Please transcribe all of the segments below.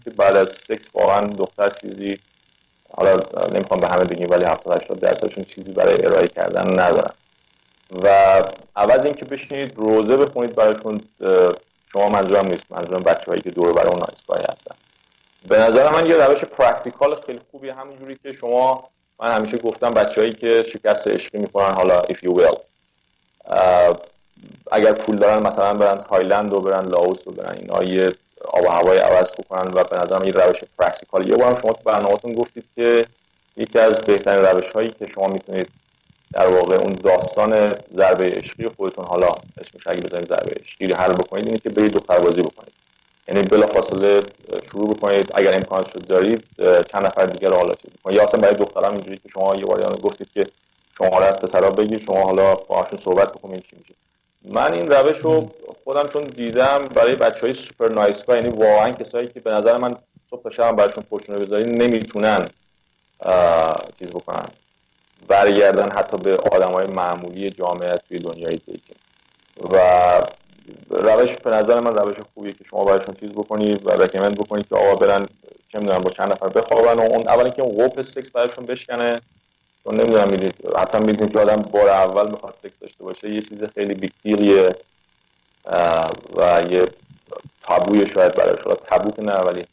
که بعد از سکس واقعا دختر چیزی، حالا نمیخوام به همه بگیم ولی 70-80% چیزی برای ارائه کردن ندارن و عوض این که بشینید روزه بخونید براشون، شما منظورم نیست، منظورم بچه‌هایی که دور برای اون نایسگاهی هستن. به نظر من یه روش پرکتیکال خیلی خوبیه، همینجوری که شما، من همیشه گفتم بچه‌هایی که شکست عشقی می‌خورن، حالا if you will، اگر پول دارن مثلا برن تایلند و برن لاوس و برن اینا، یه آب و هوای عوض کنن و به نظر من یه روش پرکتیکال. یه بارم شما تو برنامه‌تون گفتید که یکی از بهترین روش‌هایی که شما میتونید در واقع اون داستان ضربه عشقی خودتون، حالا اسمش اگه بذارید ضربه عشقی، حل بکنید، اینه که برید دختربازی بکنید. یعنی بلافاصله شروع بکنید، اگر امکانش رو دارید چند نفر دیگه رو حالا چیز بکنید، یا اصلا برای دخترام اینجوری که شما یه بار گفتید که شما حالا از پسرا بگید، شما حالا باهاشون صحبت بکنید چی میشه. من این روش رو خودم چون دیدم برای بچهای سوپر نایسگاه، یعنی واقعا کسایی که به نظر من صبح تا شب براشون پرچونه بذارید نمیتونن چیز بکنن، برگردن حتی به آدمای معمولی جامعه توی دنیای دیتینگ. و روش به نظر من روش خوبیه که شما براشون چیز بکنید و رکامند بکنید که آقا برن چه میدونم با چند نفر بخوابن و اون اولی که اون قفل سکس براشون بشکنه، چون نمیدونم میدونید حتی میدونید که آدم بار اول میخواد سکس داشته باشه یه چیز خیلی بیگ دیلیه و یه تابوی شاید براش، تابو که نه ولی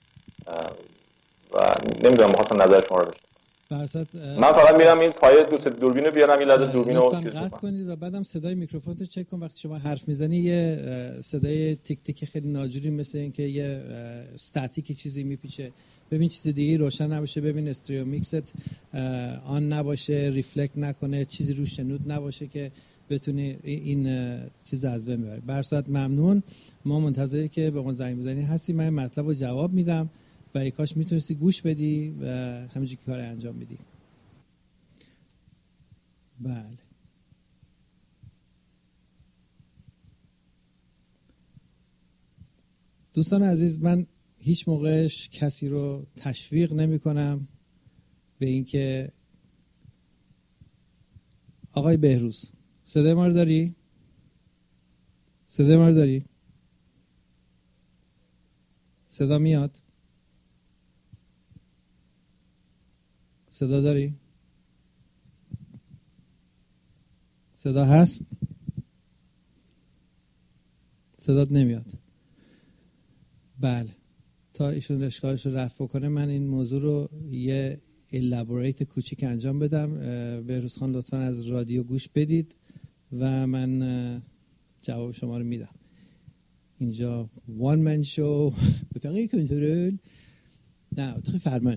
و نمیدونم، می‌خواستم نظر شما رو بشنوم. من فقط میرم این پای دوربینو بیارم، این لحظه دوربینو چیز قطع کنید و بعدم صدای میکروفون رو چک کن. وقتی شما حرف میزنی یه صدای تیک تیک خیلی ناجوری مثل این که یه استاتیک چیزی میپیچه. ببین چیز دیگه روشن نباشه، ببین استریو میکست آن نباشه، ریفلکت نکنه، چیزی روش شنود نباشه که بتونی این چیز از بین ببری. برصد ممنون. ما منتظری که به ما زنگ بزنی هستی، من مطلب رو جواب میدم و ای کاش میتونستی گوش بدی و همینجوری که کار انجام بدی. بله. دوستان عزیز، من هیچ موقع کسی رو تشویق نمی کنم به این که آقای بهروز صدای ما رو داری؟ صدای ما رو داری؟ صدا میاد؟ صدا داری؟ صدا هست؟ صدات نمیاد. بله، تا ایشون اشکالش رو رفع بکنه من این موضوع رو یه الابوریت کوچیک انجام بدم. بهروز خان لطفا از رادیو گوش بدید و من جواب شما رو میدم. اینجا وان من شو اتاقی کنترل، نه اتاقی فرمان.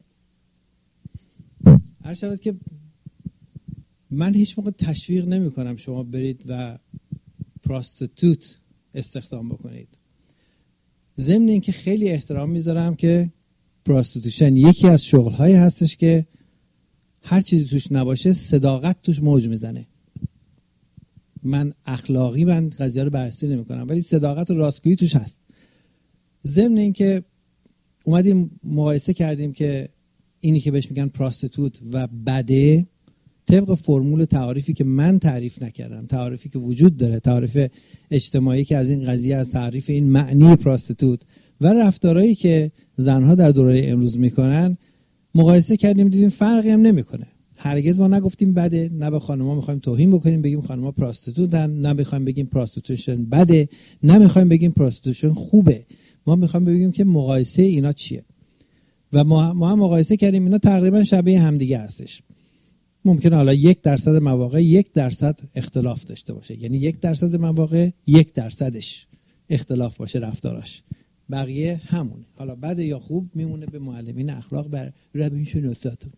هر شود که من هیچ موقع تشویق نمی کنم شما برید و پراستیتوت استخدام بکنید. ضمن این که خیلی احترام میذارم که پراستیتوشن یکی از شغل‌هایی هستش که هر چیزی توش نباشه صداقت توش موج میزنه. من اخلاقی قضیه رو بررسی نمی کنم ولی صداقت و راستگویی توش هست. ضمن این که اومدیم مقایسه کردیم که اینی که بهش میگن پراستیتوت و بده، طبق فرمول تعریفی که من تعریف نکردم، تعریفی که وجود داره، تعریف اجتماعی که از این قضیه، از تعریف این معنی پراستیتوت و رفتارهایی که زنها در دوره امروز میکنن مقایسه کردیم، دیدیم فرقی هم نمیکنه. هرگز ما نگفتیم بده، نه به خانم‌ها میخوایم توهین بکنیم بگیم خانم‌ها پراستیتوتن، نه میخوایم بگیم پراستیتوشن بده، نه میخوایم بگیم پراستیتوشن خوبه. ما میخوایم بگیم که مقایسه اینا چیه و ما هم مقایسه کردیم اینا تقریبا شبیه همدیگه هستش. ممکنه حالا 1% مواقع 1% اختلاف داشته باشه، یعنی 1% مواقع 1%ش اختلاف باشه رفتاراش، بقیه همونه. حالا بده یا خوب میمونه به معلمین اخلاق، بر روانشناساتون.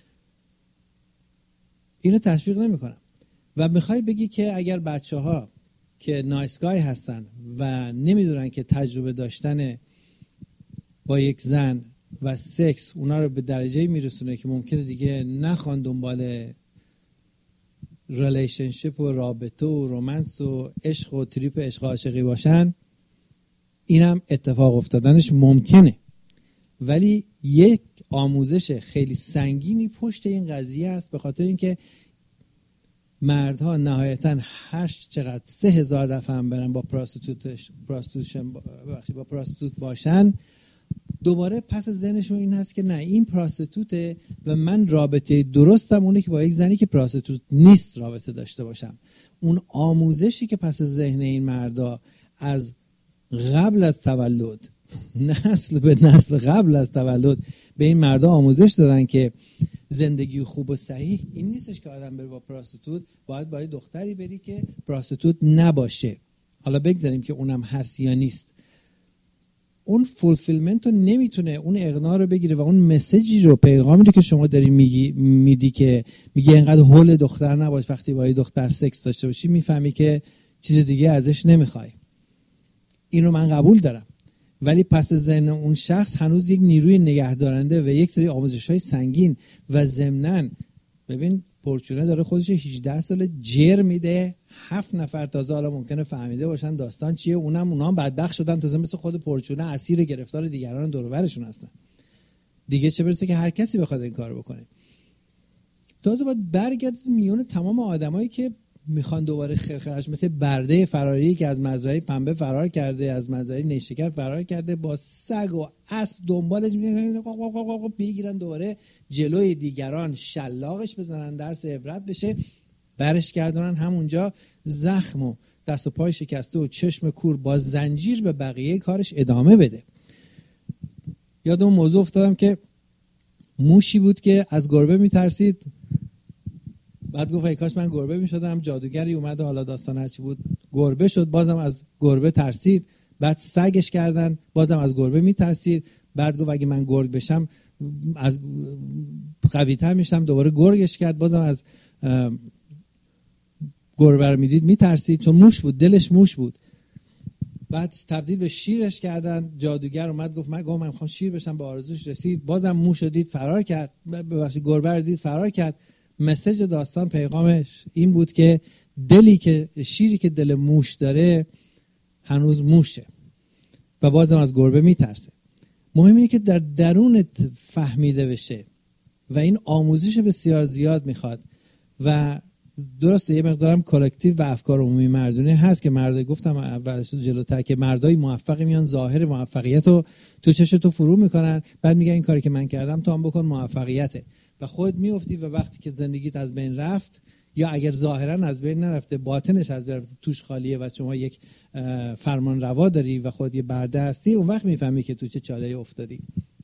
اینو تشویق نمی کنم و میخوای بگی که اگر بچه‌ها که نایسگای هستن و نمیدونن که تجربه داشتن با یک زن و سکس اونا رو به درجه‌ای میرسونه که ممکنه دیگه نخوان دنبال ریلیشنشیپ و رابطه و رومنس و عشق و تریپ عشق عاشقی باشن، اینم اتفاق افتادنش ممکنه، ولی یک آموزش خیلی سنگینی پشت این قضیه است، به خاطر اینکه مردها نهایتاً هر چقدر 3000 دفعه هم برن با پراستیتوت باشن، دوباره پس ذهنشون این هست که نه این پراستیتوته و من رابطه درستم اونه که با یک زنی که پراستیتوت نیست رابطه داشته باشم. اون آموزشی که پس ذهن این مردا از قبل از تولد، نسل به نسل قبل از تولد به این مردا آموزش دادن که زندگی خوب و صحیح این نیستش که آدم بره با پراستیتوت، باید با دختری بری که پراستیتوت نباشه. حالا بگذاریم که اونم هست یا نیست، اون فولفیلمنت رو نمیتونه اون اقناع رو بگیره و اون مسیجی رو، پیغامی رو که شما داری میدی که میگه اینقدر هول دختر نباش، وقتی با دختر سکس داشته باشی میفهمی که چیز دیگه ازش نمیخوای. این رو من قبول دارم، ولی پس ذهن اون شخص هنوز یک نیروی نگهدارنده و یک سری آموزش‌های سنگین و ضمناً ببین پرچونه داره خودش 18 سال جر میده، 7 نفر تازه حالا ممکنه فهمیده باشن داستان چیه، اونام بدبخت شدن تازه مثل خود پرچونه اسیر گرفتار دیگران دور و برشون هستن. دیگه چه برسه که هر کسی بخواد این کارو بکنه. تو باید برگردی میون تمام آدمایی که میخوان دوباره خرخرش، مثل برده فراری که از مزرعه پنبه فرار کرده، از مزرعه نیشکر فرار کرده، با سگ و اسب دنبالش میگن بگیرن دوباره جلوی دیگران شلاقش بزنن، درس عبرت بشه، برش گردونن همونجا، زخم و دست و پای شکسته و چشم کور با زنجیر به بقیه کارش ادامه بده. یاد اون موضوع افتادم که موشی بود که از گربه میترسید، بعد گفت ای کاش من گربه میشدم، جادوگری اومد و حالا داستان هرچی بود گربه شد، بازم از گربه ترسید، بعد سگش کردن، بازم از گربه میترسید، بعد گفت اگه من گرگ بشم از قوی‌تر میشم، دوباره گرگش کرد، بازم از گربه رو میدید میترسید چون موش بود، دلش موش بود. بعد تبدیل به شیرش کردن، جادوگر اومد گفت من میخوام شیر بشم، به آرزوش رسید، بازم موش رو دید فرار کرد، ببخشید گربه رو دید فرار کرد. مسیج داستان، پیغامش این بود که شیری که دل موش داره هنوز موشه و بازم از گربه میترسه. مهم اینه که در درونت فهمیده بشه و این آموزش بسیار زیاد میخواد و درسته یه مقدارم کلکتیو و افکار عمومی مردونه هست که مردای گفتم اولش جلوتر که مردای موفقی میان ظاهر موفقیت رو تو چشتو فرو میکنن، بعد میگن این کاری که من کردم تو هم بکن موفقیته و خود میافتی و وقتی که زندگیت از بین رفت یا اگر ظاهرا از بین نرفته باطنش از بین رفته، توش خالیه و شما یک فرمان روا داری و خود یه برده هستی، اون وقت میفهمی که تو چه چاله افتادی.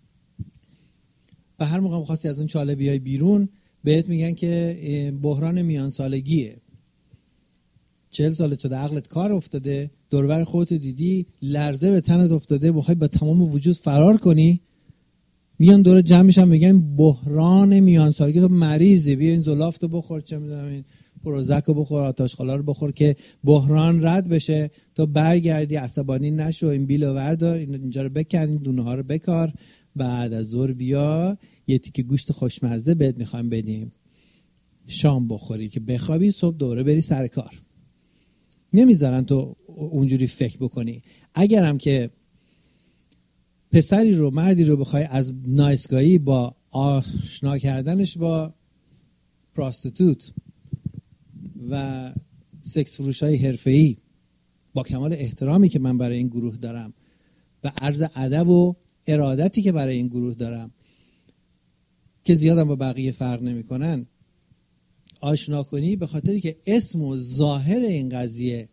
و هر موقع می‌خواستی از اون چاله بیای بیرون بهت میگن که بحران میان سالگیه، 40 سالت شده، عقلت کار افتاده، دور و بر خودت دیدی، لرزه به تنت افتاده، میخوای با تمام وجود فرار کنی، میان دور جمع میشن میگن بحران میان سالگی، تو مریضی، بیا این زلافتو بخور، چه میدونم این پروزکو بخور، آتش خالا رو بخور که بحران رد بشه، تو برگردی عصبانی نشو، این بیلو وردار، اینجا رو بکن، این دونه ها رو بکار، بعد از ظهر بیا یه تیکه گوشت خوشمزه بهت میخوایم بدیم شام بخوری که بخوابی، صبح دوره بری سر کار. نمیذارن تو اونجوری فکر بکنی. اگرم که پسری رو، مردی رو بخوای از نایسگاهی با آشنا کردنش با پراستیتوت و سکس فروشای حرفه‌ای، با کمال احترامی که من برای این گروه دارم و عرض ادب و ارادتی که برای این گروه دارم که زیادم با بقیه فرق نمی‌کنن، آشنا کنی، به خاطری که اسم و ظاهر این قضیه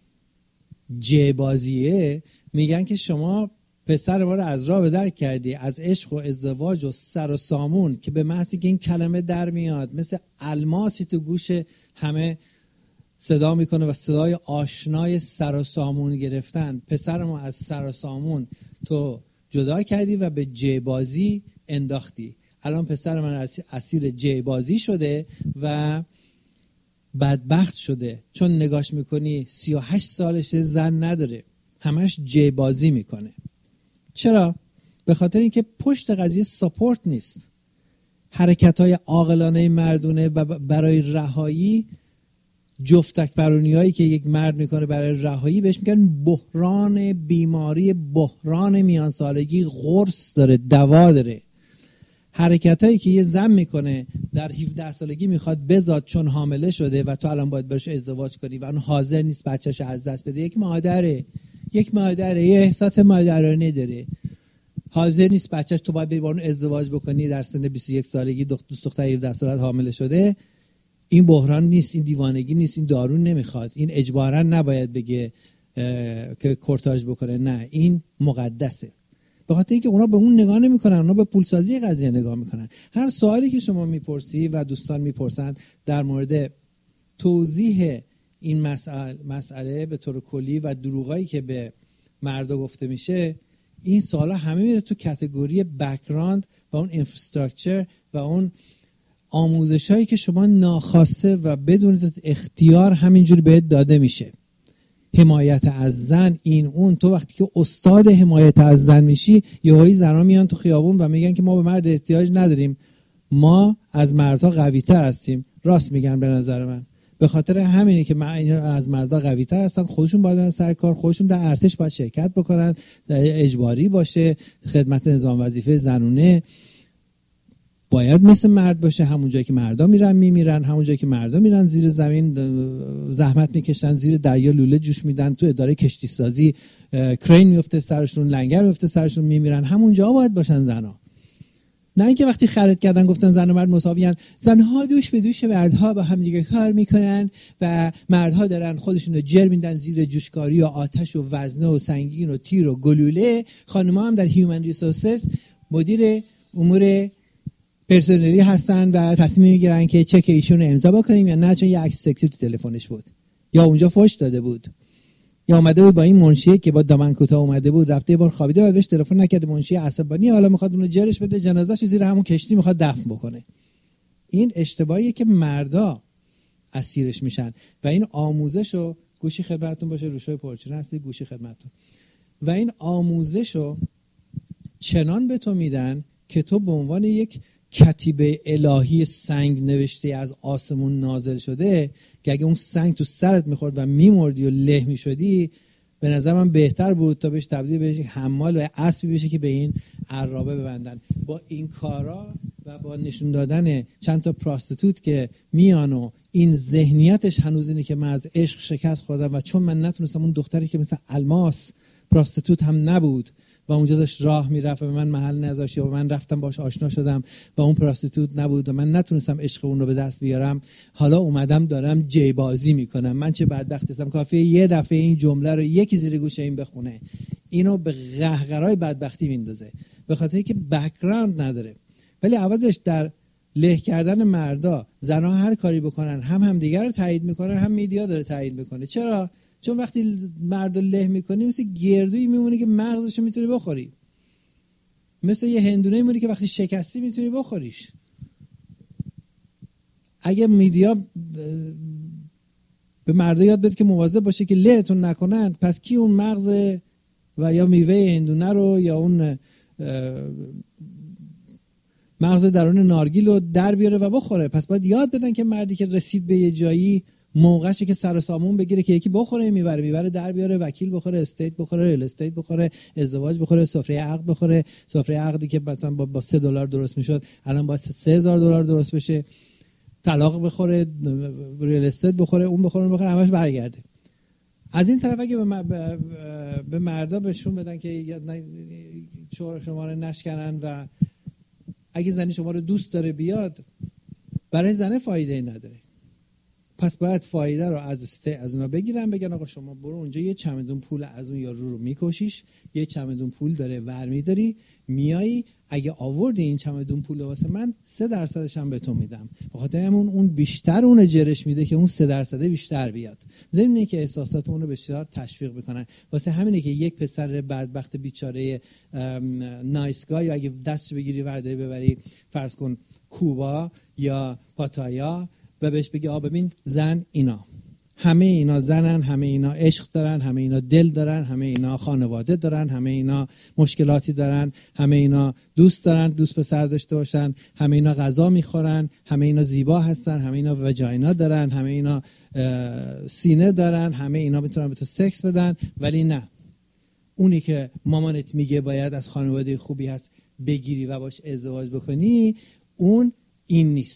جبازیه، میگن که شما پسر ما رو از راه به در کردی، از عشق و ازدواج و سر و سامون که به محضی که این کلمه در میاد مثل الماسی تو گوش همه صدا میکنه و صدای آشنای سر و سامون گرفتن، پسر ما از سر و سامون تو جدا کردی و به جبازی انداختی. الان پسر من اسیر جبازی شده و بدبخت شده، چون نگاش میکنی 38 سالشه، زن نداره، همش جبازی میکنه. چرا؟ به خاطر اینکه پشت قضیه ساپورت نیست. حرکت‌های عاقلانه مردونه برای رهایی، جفتک پرونیایی که یک مرد میکنه برای رهایی، بهش میگن بحران بیماری، بحران میان سالگی، قرص داره، دوا داره. حرکتایی که یه زن میکنه در 17 سالگی میخواد بزاد چون حامله شده و تو الان باید برش ازدواج کنی و اون حاضر نیست بچه‌شو از دست بده، یک مادره، یه احساس مادرانه داره، حاضر نیست بچهش تو باید بری با اون ازدواج بکنی در سن 21 سالگی دوست دختر 17 ساله حامله شده، این بحران نیست، این دیوانگی نیست، این دارو نمیخواد، این اجباراً نباید بگه که کورتاژ بکنه، نه این مقدسه. به خاطر اینکه اونا به اون نگاه نمیکنن، اونا به پولسازی قضیه نگاه میکنن. هر سوالی که شما میپرسی و دوستان میپرسند در مورد توضیح این مسئله به طور کلی و دروغایی که به مردا گفته میشه، این سوالا همه میره تو کاتگوری بک‌گراند و اون اینفراستراکچر و اون آموزشایی که شما ناخواسته و بدون اختیار همینجوری بهت داده میشه. حمایت از زن، این اون. تو وقتی که استاد حمایت از زن میشی، یهویی زنا میان تو خیابون و میگن که ما به مرد احتیاج نداریم، ما از مردها قوی تر هستیم. راست میگن به نظر من. به خاطر همینه که از مردها قوی تر هستن، خودشون باید برن سر کار، خودشون در ارتش باید شرکت بکنن، اجباری باشه، خدمت نظام وظیفه زنونه باید مثل مرد باشه، همون جایی که مردا میمیرن، همون جایی که مردا میرن زیر زمین زحمت میکشن، زیر دریا لوله جوش میدن، تو اداره کشتی سازی کرین میفته سرشون، لنگر میفته سرشون، میمیرن، همون جا باید باشن زنا. نه اینکه وقتی خرید کردن گفتن زن و مرد مساویان، زنها دوش به دوش مردها با هم دیگه کار میکنن و مردها دارن خودشون رو جر میدن زیر جوشکاری و آتش و وزنه و سنگین و تیر و گلوله، خانم‌ها هم در هیومن ریسورسز مدیر امور پرسنلی هستن و تصمیم میگیرن که چک ایشون رو امضا بکنیم یا نه، چون یه عکس سکسی تو تلفنش بود یا اونجا فوش داده بود یا اومده بود با این منشی که با دامن کوتاه اومده بود، رفته یه بار خوابیده بعد بهش تلفن نکرده، منشی عصبانی، حالا میخواد اونو جرش بده، جنازه‌شو زیر همون کشتی میخواد دفن بکنه. این اشتباهیه که مردا اسیرش میشن و این آموزشو گوشی خدمتتون باشه، روشوی پرچین هستی، گوشی خدمتتون، و این آموزشو چنان به تو میدن که تو به عنوان یک کتیبه الهی سنگ نوشته از آسمون نازل شده که اگه اون سنگ تو سرت میخورد و میمردی و له میشدی، به نظر من بهتر بود تا بهش تبدیل بشی حمال و اسبی بشی که به این عرابه ببندن. با این کارا و با نشون دادن چند تا پراستیتوت که میان و این ذهنیتش هنوز اینه که من از عشق شکست خوردم و چون من نتونستم اون دختری که مثل الماس پراستیتوت هم نبود و اونجا داشت راه میرفت و من محل نذاشت و من رفتم باش آشنا شدم و اون پراستیتوت نبود و من نتونستم عشق اون رو به دست بیارم، حالا اومدم دارم جی بازی میکنم، من چه بدبخت هستم. کافیه یه دفعه این جمله رو یکی زیر گوش این بخونه، اینو به قهقرای بدبختی میندازه به خاطر اینکه بک‌گراند نداره. ولی عوضش در له کردن مردا، زنها هر کاری بکنن هم همدیگر رو تایید میکنن، هم میدیا داره تایید میکنه. چرا؟ چون وقتی مرد رو له میکنی مثل گردویی میمونی که مغزشو میتونی بخوری، مثل یه هندونه میمونی که وقتی شکستی میتونی بخوریش. اگه میدیا به مردا یاد بده که مواظب باشه که لهتون نکنن، پس کی اون مغز و یا میوه هندونه رو یا اون مغز درون نارگیل رو در بیاره و بخوره؟ پس باید یاد بدن که مردی که رسید به یه جایی موقعشه که سر سامون بگیره که یکی بخوره، میبره در بیاره، وکیل بخوره، استیت بخوره، ریل استیت بخوره، ازدواج بخوره، سفره عقد بخوره، سفره عقدی که مثلا با $3 درست میشد الان با $3000 درست بشه، طلاق بخوره، ریل استیت بخوره، اون بخوره، همش برگرده. از این طرف اگه به مردا بهشون بدن که شما رو نشکنن و اگه زنی شما رو دوست داره بیاد، برای زنه فایده نداره. پس باید فایده رو از اونا بگیرن، بگن آقا شما برو اونجا یه چمدون پول از اون یارو رو میکشیش، یه چمدون پول داره ورمیداری، میایی اگه آوردی این چمدون پول واسه من 3% هم به تو میدم. بخاطر همون اون بیشتر اون جرش میده که اون 3% بیشتر بیاد. ضمن که احساسات اون رو بسیار تشویق میکنن. واسه همینه که یک پسر بدبخت بیچاره نایسگای اگه دست بگیری ورداری ببری فرض کن کوبا یا پاتایا و بهش بگی ببین زن اینا، همه اینا زنن، همه اینا عشق دارن، همه اینا دل دارن، همه اینا خانواده دارن، همه اینا مشکلاتی دارن، همه اینا دوست دارن دوست پسر داشته باشن، همه اینا غذا میخورن، همه اینا زیبا هستن، همه اینا وجاینا دارن، همه اینا سینه دارن، همه اینا میتونن به تو سکس بدن. ولی نه، اونی که مامانت میگه باید از خانواده خوبی هست بگیری و باش ازدواج بکنی، اون این نیست.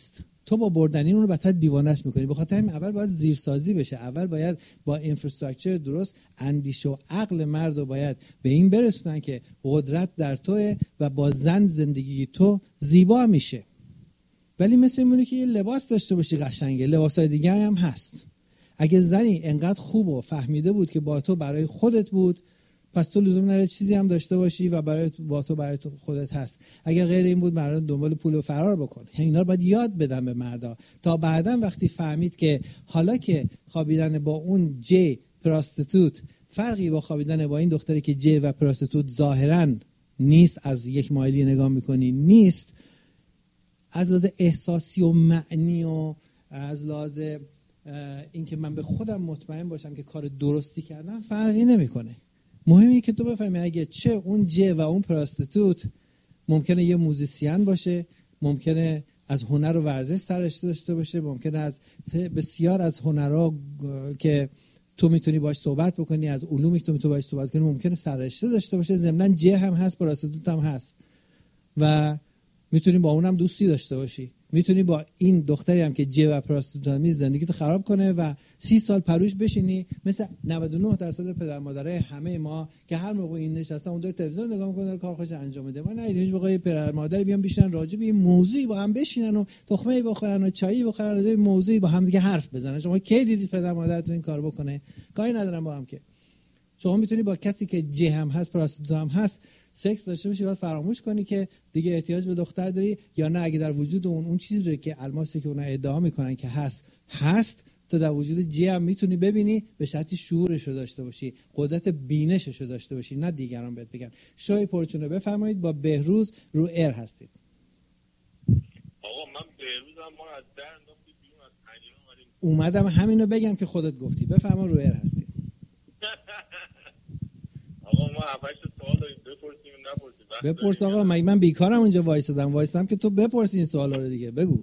تو با بردنین اون رو بدتر دیوانه‌اش میکنی. به خاطر همین اول باید زیرسازی بشه، اول باید با اینفراستراکچر درست اندیشه و عقل مرد رو باید به این برسونن که قدرت در توه و با زن زندگی تو زیبا میشه. ولی مثل اینه که یه لباس داشته باشی قشنگه، لباسای دیگه هم هست. اگه زنی انقدر خوب و فهمیده بود که با تو برای خودت بود، پس تو لزوم نداره چیزی هم داشته باشی و برای تو خودت هست. اگر غیر این بود مردان دنبال پول و فرار بکن. اینا رو باید یاد بدن به مردا تا بعداً وقتی فهمید که حالا که خوابیدن با اون جی پراستیتوت فرقی با خوابیدن با این دختری که جی و پراستیتوت ظاهراً نیست، از یک مایلی نگاه میکنی نیست، از لحاظ احساسی و معنی و از لحاظ اینکه من به خودم مطمئن باشم که کار درستی کردم فرقی نمیکنه. مهمه که تو بفهمی اگه چه اون جه و اون پراستیتوت ممکنه یه موزیسین باشه، ممکنه از هنر و ورزش سررشته داشته باشه، ممکنه از بسیار از هنرها که تو میتونی باش صحبت بکنی، از علومی که تو میتونی باش صحبت کنی ممکنه سررشته داشته باشه، ضمن جه هم هست، پراستیتوت هم هست و میتونی با اونم دوستی داشته باشی. میتونی با این دختری هم که جه و پراستیتوت زندگی تو خراب کنه و 30 سال پروش بشینی مثل 99% پدر مادرای همه ما که هر موقع این نشستن اون دو تلویزیون نگاه میکنن کار خودش انجام میده. ما ندیدیمش بقای پدر مادر بیان بشینن راجع به این موضوعی با هم بشینن و تخمه بخورن و چایی بخورن راجع به موضوعی با هم دیگه حرف بزنن. شما کی دیدید پدر مادرتون این کارو بکنه؟ کاری ندارن با هم که. شما میتونی با کسی که جه هم هست پراستیتوت هم هست سکس داشته باشی و فراموش کنی که دیگه احتیاج به دختر داری، یا نه اگه در وجود اون چیزی رو که الماسی که اونا ادعا میکنن که هست تو در وجود جه هم میتونی ببینی، به شرطی شعورش رو داشته باشی، قدرت بینشش رو داشته باشی، نه دیگران بهت بگن. شای پرچونه بفرمایید. با بهروز رو ایر هستید. آقا من بهروزم، ما از در انداختیم بیرون، از پنجره اومدم همینو بگم که خودت گفتی. بفرما رو ایر هستید. آقا ما 7 سوال داریم، بپرسیم نپرسیم. بپرس آقا، من بیکارم اونجا وایسادم که تو بپرسی این سوالا رو دیگه. بگو.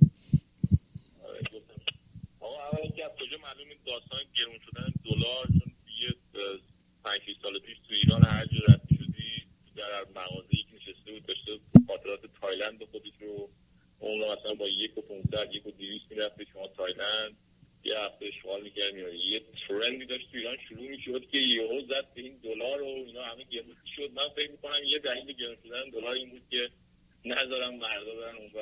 آقا اولا که از کجا معلوم این داستان گرون شدن دلار؟ چون یه 5-6 سال پیش تو ایران هر جا رفتی شدی در مغازه‌ای که نشسته بود داشته خاطرات تایلند خودش رو، اون رو مثلا با 1,500 1,200 میرفته شما تایلند، یه هفته اشغال می‌کردی، یه ترندی داشت تو ایران شروع می‌شد که یهو زد به این دلار و اینا همه گرون شد. من فکر می‌کنم یه دلیل گرون شدن دلار این بود که نذارم مردا برن اون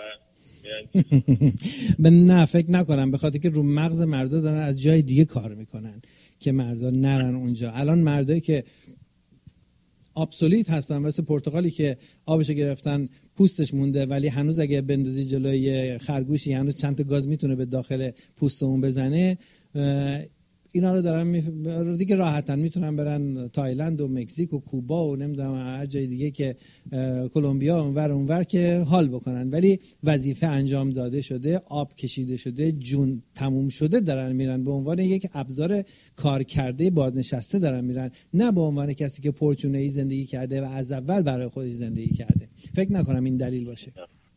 و نه فکر نکنم، به خاطر که رو مغز مردا دارن از جای دیگه کار میکنن که مردا نرن اونجا. الان مردایی که ابسولوت هستن مثل پرتغالی که آبش گرفتن پوستش مونده، ولی هنوز اگه بندازی جلوی خرگوشی هنوز چند تا گاز میتونه به داخل پوست اون بزنه، اینا رو دارن دیگه راحتن میتونن برن تایلند و مکزیک و کوبا و نمیدونم هر جای دیگه که کلمبیا اونور که حال بکنن، ولی وظیفه انجام داده شده، آب کشیده شده، جون تموم شده دارن میرن، به عنوان یک ابزار کار کرده بازنشسته دارن میرن، نه به عنوان کسی که پرچونه‌ای زندگی کرده و از اول برای خودش زندگی کرده. فکر نکنم این دلیل باشه.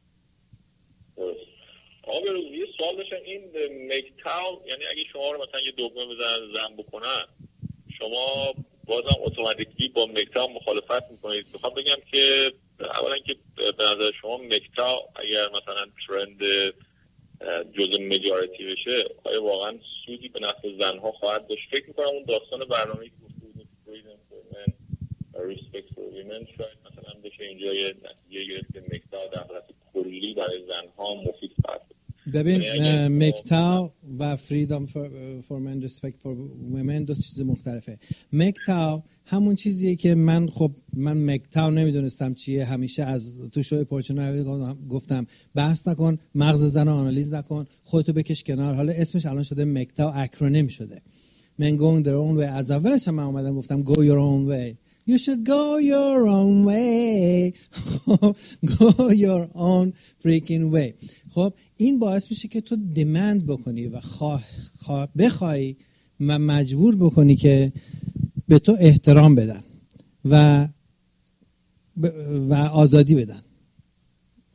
آقا یه سوال داشتم، این مکتاو یعنی اگه شما رو مثلا یه دکمه بزنن زن بکنن شما بازم اتوماتیکلی با مکتاو مخالفت میکنید؟ میخوام بگم که اولا که به نظر شما مکتاو اگر مثلا ترند جزء مجاریتی بشه آیا واقعا سودی به نفع زنها خواهد داشت؟ فکر میکنم اون داستان برنامه‌ای که گفتید freedom for men respect for women شاید مثلا بشه اینجا یه نتیجه گرفت که مکتاو در حالت کلی برای زنها مفید خواهد. ببین مکتاو و فریدم فور من ریسپکت فور ویمن دو چیز مختلفه. مکتاو همون چیزیه که من مکتاو نمیدونستم چیه، همیشه از تو شوی پرچونه گفتم بحث نکن، مغز زن رو آنالیز نکن، خودتو بکش کنار. حالا اسمش الان شده مکتاو، اکرونیم شده. من going their own way. از اولش هم من اومدم گفتم go your own way. You should go your own way. Go your own freaking way. خب این باعث میشه که تو دیمند بکنی و بخوای و مجبور بکنی که به تو احترام بدن و آزادی بدن.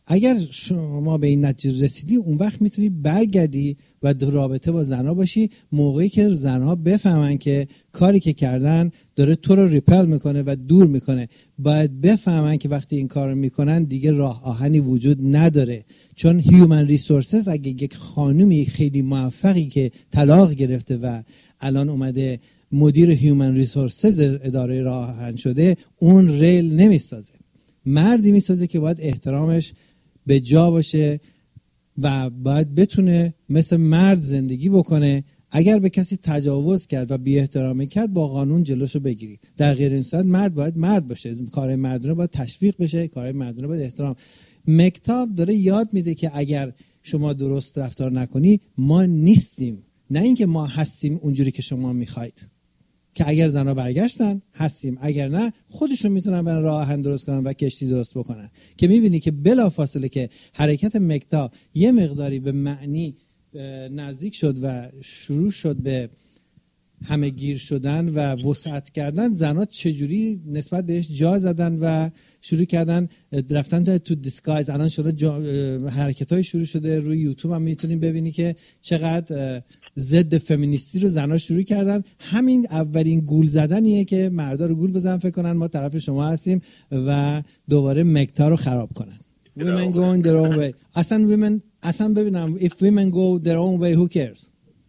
اگر شما به این نتیجه رسیدی، اون وقت میتونی برگردی و در رابطه با زنها باشی، موقعی که زنها بفهمن که کاری که کردن داره تو رو ریپل میکنه و دور میکنه. باید بفهمن که وقتی این کار میکنن دیگه راه آهنی وجود نداره. چون هیومن ریسورسز اگه یک خانومی خیلی موفقی که طلاق گرفته و الان اومده مدیر هیومن ریسورسز اداره راه آهن شده، اون ریل نمیسازه. مردی میسازه که باید احترامش به جا باشه و باید بتونه مثل مرد زندگی بکنه. اگر به کسی تجاوز کرد و بی احترامی کرد، با قانون جلوشو بگیری. در غیر این صورت مرد باید مرد باشه. کار مردانه باید تشویق بشه، کار مردانه باید احترام. مکتاب داره یاد میده که اگر شما درست رفتار نکنی، ما نیستیم. نه اینکه ما هستیم اونجوری که شما میخواید. که اگر زنها برگشتن هستیم، اگر نه خودشون میتونن برن راه آهن درست کنن و کشتی درست بکنن. که میبینی که بلافاصله که حرکت مکتا یه مقداری به معنی نزدیک شد و شروع شد به همه گیر شدن و وسعت کردن، زنها چجوری نسبت بهش جا زدن و شروع کردن رفتن تو دیسگایز. الان شده حرکت‌های شروع شده روی یوتیوب هم میتونین ببینی که چقدر ضد فمینیستی رو زنها شروع کردن. همین اولین گول زدنیه که مردا رو گول بزنن فکر کنن ما طرف شما هستیم و دوباره مکتا رو خراب کنن. Women going their own way. اصلا ببینم if women go their own way who cares.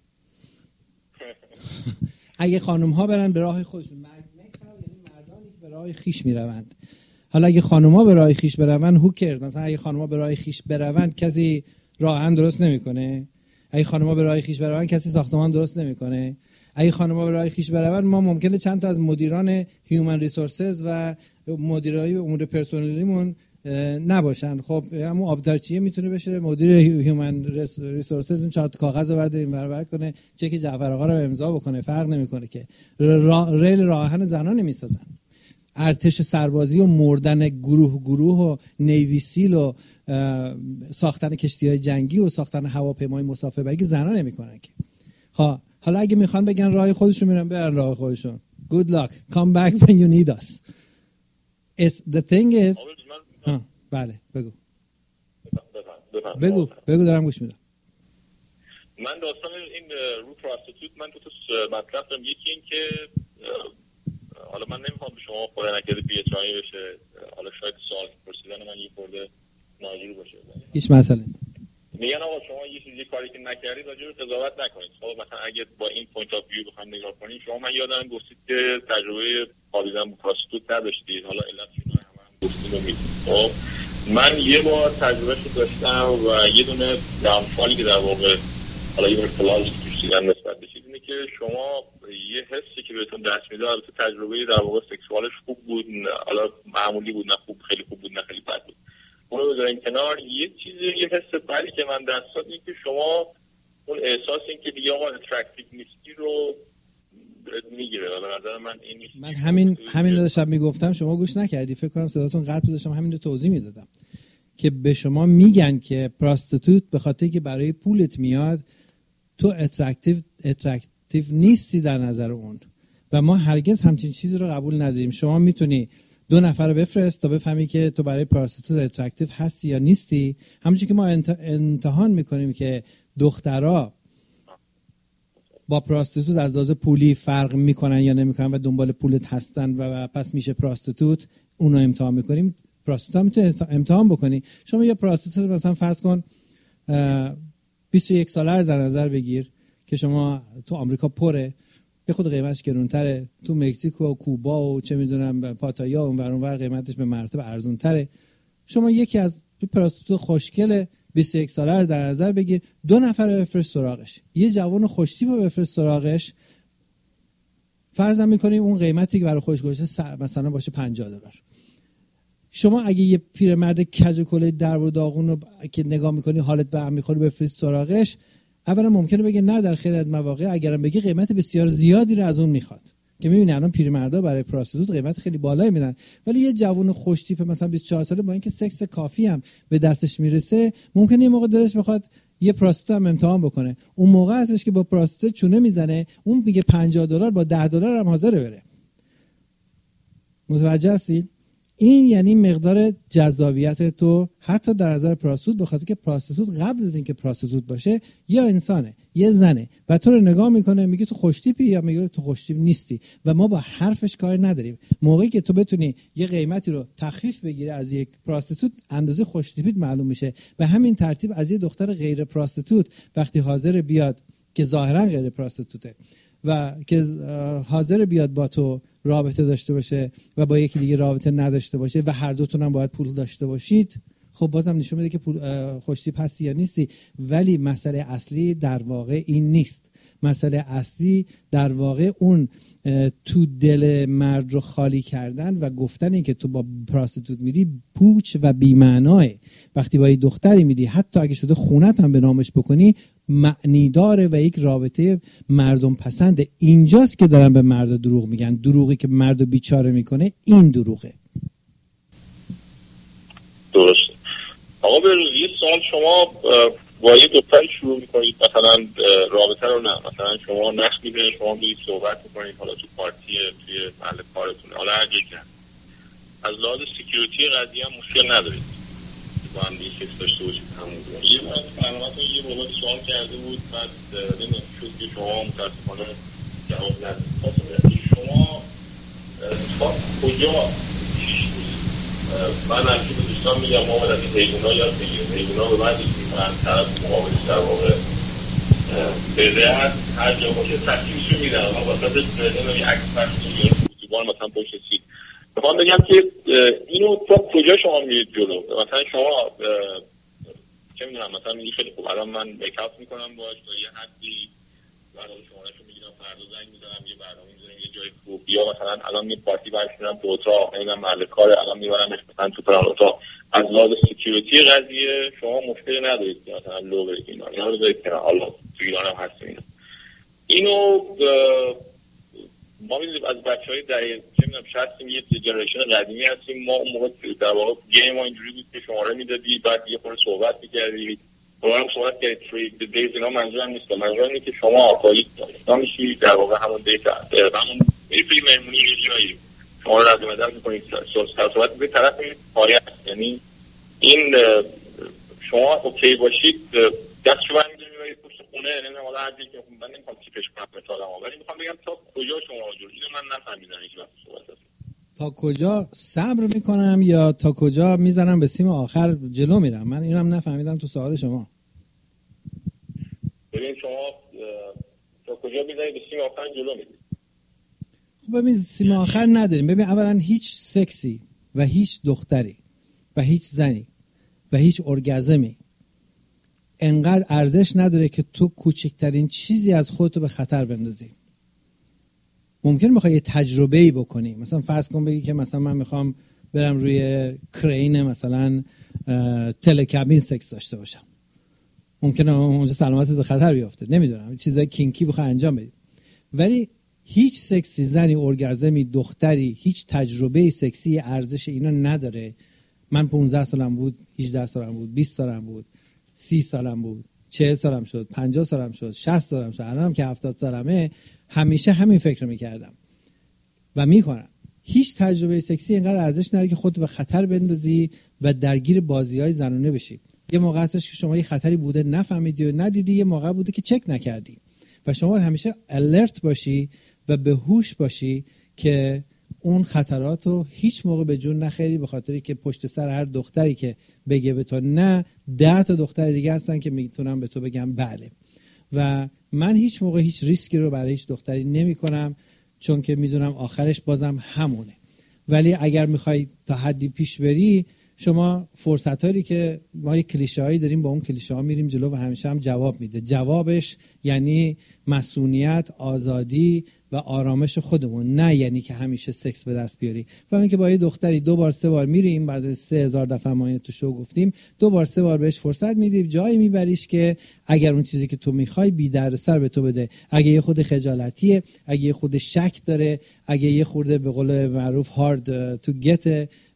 اگه خانم ها برن به راه خودشون، مکتا یعنی مردانی که به راه خیش میروند. حالا اگه خانم ها به راه خیش بروند who cares. مثلا اگه خانم ها به راه خیش بروند کسی راه آهن درست نمیکنه. اگه خانم‌ها به راه خیش بروند کسی ساختمان درست نمیکنه. اگه خانم‌ها به راه خیش بروند ما ممکنه چند تا از مدیران هیومن ریسورسز و مدیرای امور پرسنلیمون نباشن. خب همون آبدارچیه میتونه بشه مدیر هیومن ریسورسز، اون 4 کاغذ رو برده این برابر کنه، چک جعفر آقا رو امضا بکنه، فرق نمیکنه که ریل راه آهن زنان نمیسازن. ارتش سربازی و مردن گروه و نیوی سیل و ساختن کشتی‌های جنگی و ساختن هواپیمای مسافربری که زنان نمی‌کنن که. حالا اگه میخوان بگن راه خودشون میرن، برن راه خودشون. Good luck. Come back when you need us. The thing is بله بگو دارم گوش میدم. من داستان این رو پراستیتوت من تو مطلب دارم. یکی این که حالا من نمیخوام به شما خورده نکرده بی‌احترامی بشه، حالا شاید سوال پرسیدن من یه خورده ناجور باشه. هیچ مسئله نیست. میگن آقا شما یه کاری که نکردید راجع به قضاوت نکنید. خب مثلا اگه با این پوینت اف ویو بخوام نگاه کنید، شما من یادم گفتید که تجربه خوابیدن با پراستیتوت نداشتید، حالا علتش رو هم گفتید و میگید. خب من یه بار تجربهش داشتم و یه دونه دمفالی که در واقع حالا یه اختلالی که توش دیدم نسبت به اینه که شما یه حسی که بهتون دست میده، البته تجربه در واقع سکسوالش خوب بود، حالا معمولی بود، نه خوب خیلی خوب بود نه خیلی بد بود، اونو بذارین کنار، یه حس بدی که من دست داد اینه که شما اون احساس این که دیگه آقا اترکتیو نیستی رو میگیره. به نظر من این نیست. من همین رو داشتم میگفتم، شما گوش نکردی، فکر کنم صداتون قطع بود، داشتم همین رو توضیح میدادم که به شما میگن که پراستیتوت به خاطر که برای پولت میاد تو اترکتیو نیستی در نظر اون و ما هرگز همچین چیزی رو قبول نداریم. شما میتونی 2 نفر رو بفرست تا بفهمی که تو برای پراستیتوت اترکتیو هستی یا نیستی. همونجوری که ما امتحان میکنیم که دخترها با پراستیتوت از لحاظ پولی فرق میکنن یا نمیکنن و دنبال پولت هستن و پس میشه پراستیتوت، اونو امتحان میکنیم. پراستیتوت هم میتونی امتحان بکنی. شما یه پراستیتوت مثلا فرض کن 21 ساله رو در نظر بگیر که شما تو آمریکا پره، به خود قیمتش گرونتره، تو مکزیک و کوبا و چه میدونم پاتایا اونور قیمتش به مرتبه ارزونتره. شما یکی از پراستیتوت خوشگل 21 ساله رو در نظر بگیر، 2 نفر رو بفرست سراغش، یه جوان خوشتیپ رو بفرست سراغش، فرضاً میکنیم اون قیمتی که برای خودش گذاشته مثلا باشه $50. شما اگه یه پیرمرد کج کله درب و داغون رو که نگاه میکنی حالت به هم میخوره بفرست سراغش، اولا ممکنه بگه نه، در خیلی از مواقع اگرم بگه قیمت بسیار زیادی رو از اون میخواد. که میبینی الان پیرمردا برای پراستیتوت قیمت خیلی بالایی میدن، ولی یه جوون خوش تیپ مثلا 24 ساله با اینکه سکس کافی هم به دستش میرسه، ممکنه یه موقع دلش بخواد یه پراستیتوت هم امتحان بکنه. اون موقع هستش که با پراستیتوت چونه میزنه، اون میگه $50 با $10 هم حاضر بره. متوجه هستید؟ این یعنی مقدار جذابیت تو حتی در نظر پراستیتوت، به خاطر که پراستیتوت قبل از اینکه پراستیتوت باشه یا انسانه یه زنه و تو رو نگاه میکنه میگه تو خوشتیپی یا میگه تو خوشتیپ نیستی و ما با حرفش کار نداریم. موقعی که تو بتونی یه قیمتی رو تخفیف بگیری از یک پراستیتوت، اندازه خوشتیپیت معلوم میشه. و همین ترتیب از یه دختر غیر پراستیتوت وقتی حاضر بیاد که ظاهرا غیر پراستیتوته و که حاضر بیاد با تو رابطه داشته باشه و با یکی دیگه رابطه نداشته باشه و هر دوتون هم باید پول داشته باشید، خب بازم نشون میده که خوشتیپ هستی یا نیستی. ولی مسئله اصلی در واقع این نیست. مسئله اصلی در واقع اون تو دل مرد رو خالی کردن و گفتن این که تو با پراستیتوت میری پوچ و بی‌معناه. وقتی با یه دختری میری حتی اگه شده خونت هم به نامش بکنی معنی داره و یک رابطه مردم پسنده. اینجاست که دارن به مرد دروغ میگن. دروغی که مرد بیچاره میکنه این دروغه. درسته. آقا بروز یه سال شما با یه دختری شروع میکنید مثلا رابطه رو، نه مثلا شما نقش میدونید شما میرید صحبت میکنید حالا تو پارتی توی محل کارتون حالا هر جایی که از لحاظ سکیوریتی قضیه هم مشکل ندارید با هم دیگه سکس داشته باشید همون یه بار برنامه‌تون یه موقع سوال کرده بود بعد نمیدونم شد که شما متاسفانه جواب ندید. شما تا کجا من همیشه به دوستان میگم ما باید از این حیونا یاد بگیریم. حیونا به بعدش میکنن طرف مقابلش در واقع بده هست هر جا باشه تکلیفشو میدن ما واسه نمیدونم یه عکس پخش میگیرن فوتبال مثلا پشت سیت. میخوام بگم که اینو تا کجا شما میرید جلو؟ مثلا شما چه میدونم مثلا میگی خیلی خوب الان من میکاپ میکنم باش تا یه حدی برای شمارهشو میگیرم فردا زنگ میزنم یه برنامه میذارم یه جای خوب یا مثلا الان یه پارتی برشونم تو اتاق نمیدونم محل کار الان میبرمش مثلا تو پران اتاق. از لحاظ سکیوریتی قضیه شما مشکلی ندارید که مثلا لو برید اینا رو دارید که حالا تو ایران هم هست اینو ما میدونیم از بچهای دهه چه میدونم 60 یه جنریشن قدیمی هستیم. ما اون موقع در واقع گیم ها اینجوری بود که شماره میدادی بعد یه خورده صحبت می‌کردی هم صحبت کردید ترید دیز اینا. منظورم نیست، منظورم اینه که شما آقایی میشی در واقع همون دیتا همون میری مهمونی یه جایی شما رو رد مدر میکنید صحبت به طرف پایه هست. یعنی این شما اوکی باشید دستشو برمی‌دارید میبرید پشت خونه نمیدونم حالا هر جایی که من نمیخوام تیپش کنم مثال ها ولی میخوام بگم تا کجا شما جور اینو من نفهمیدم هیچ وقت صحبت هست. تا کجا صبر میکنم یا تا کجا میزنم به سیم آخر جلو میرم؟ من اینم نفهمیدم تو سوال شما. ببین شما تا کجا میزنید به سیم آخر جلو میرید؟ خب ببین سیم آخر نداریم. ببین اولا هیچ سکسی و هیچ دختری و هیچ زنی و هیچ ارگازمی انقدر ارزش نداره که تو کوچکترین چیزی از خودتو به خطر بندازی. ممکنه بخوای یه تجربه‌ای بکنی، مثلا فرض کن بگی که مثلا من میخوام برم روی کرین مثلا تلکابین سکس داشته باشم، ممکنه اونجا سلامتت به خطر بیفته، نمیدونم چیزای کینکی بخوای انجام بدی. ولی هیچ سکسی زنی، ارگازمی، دختری، هیچ تجربه سکسی ارزش اینا نداره. من 15 سالم بود، 18 سالم بود، 20 سالم بود، 30 سالم بود، 40 سالم شد، 50 سالم شد، 60 سالم شد، الانم که 70 سالمه همیشه همین فکر میکردم و میکنم. هیچ تجربه سکسی اینقدر ارزش نداره که خودت به خطر بندازی و درگیر بازی‌های زنانه بشی. یه موقع هستش که شما یه خطری بوده نفهمیدی و ندیدی، یه موقع بوده که چک نکردی و شما همیشه الرت باشی و به هوش باشی که اون خطرات رو هیچ موقع به جون نخری، به خاطری که پشت سر هر دختری که بگه به تو نه 10 تا دختر دیگه هستن که میتونن به تو بگم بله. و من هیچ موقع هیچ ریسکی رو برای هیچ دختری نمی کنم چون که میدونم آخرش بازم همونه. ولی اگر میخوای تا حدی پیش بری، شما فرصتایی که ما یک کلیشه هایی داریم با اون کلیشه ها میریم جلو و همیشه هم جواب میده. جوابش یعنی مسئولیت، آزادی و آرامش خودمون، نه یعنی که همیشه سکس به دست بیاری. و اینکه با یه دختری 2 بار 3 بار میریم، بعد 3000 دفعه ما تو شو گفتیم 2 بار 3 بار بهش فرصت میدیم، جایی میبریش که اگر اون چیزی که تو میخوای بی دردسر به تو بده. اگه یه خود خجالتیه، اگه یه خود شک داره، اگه یه خورده به قول معروف hard to get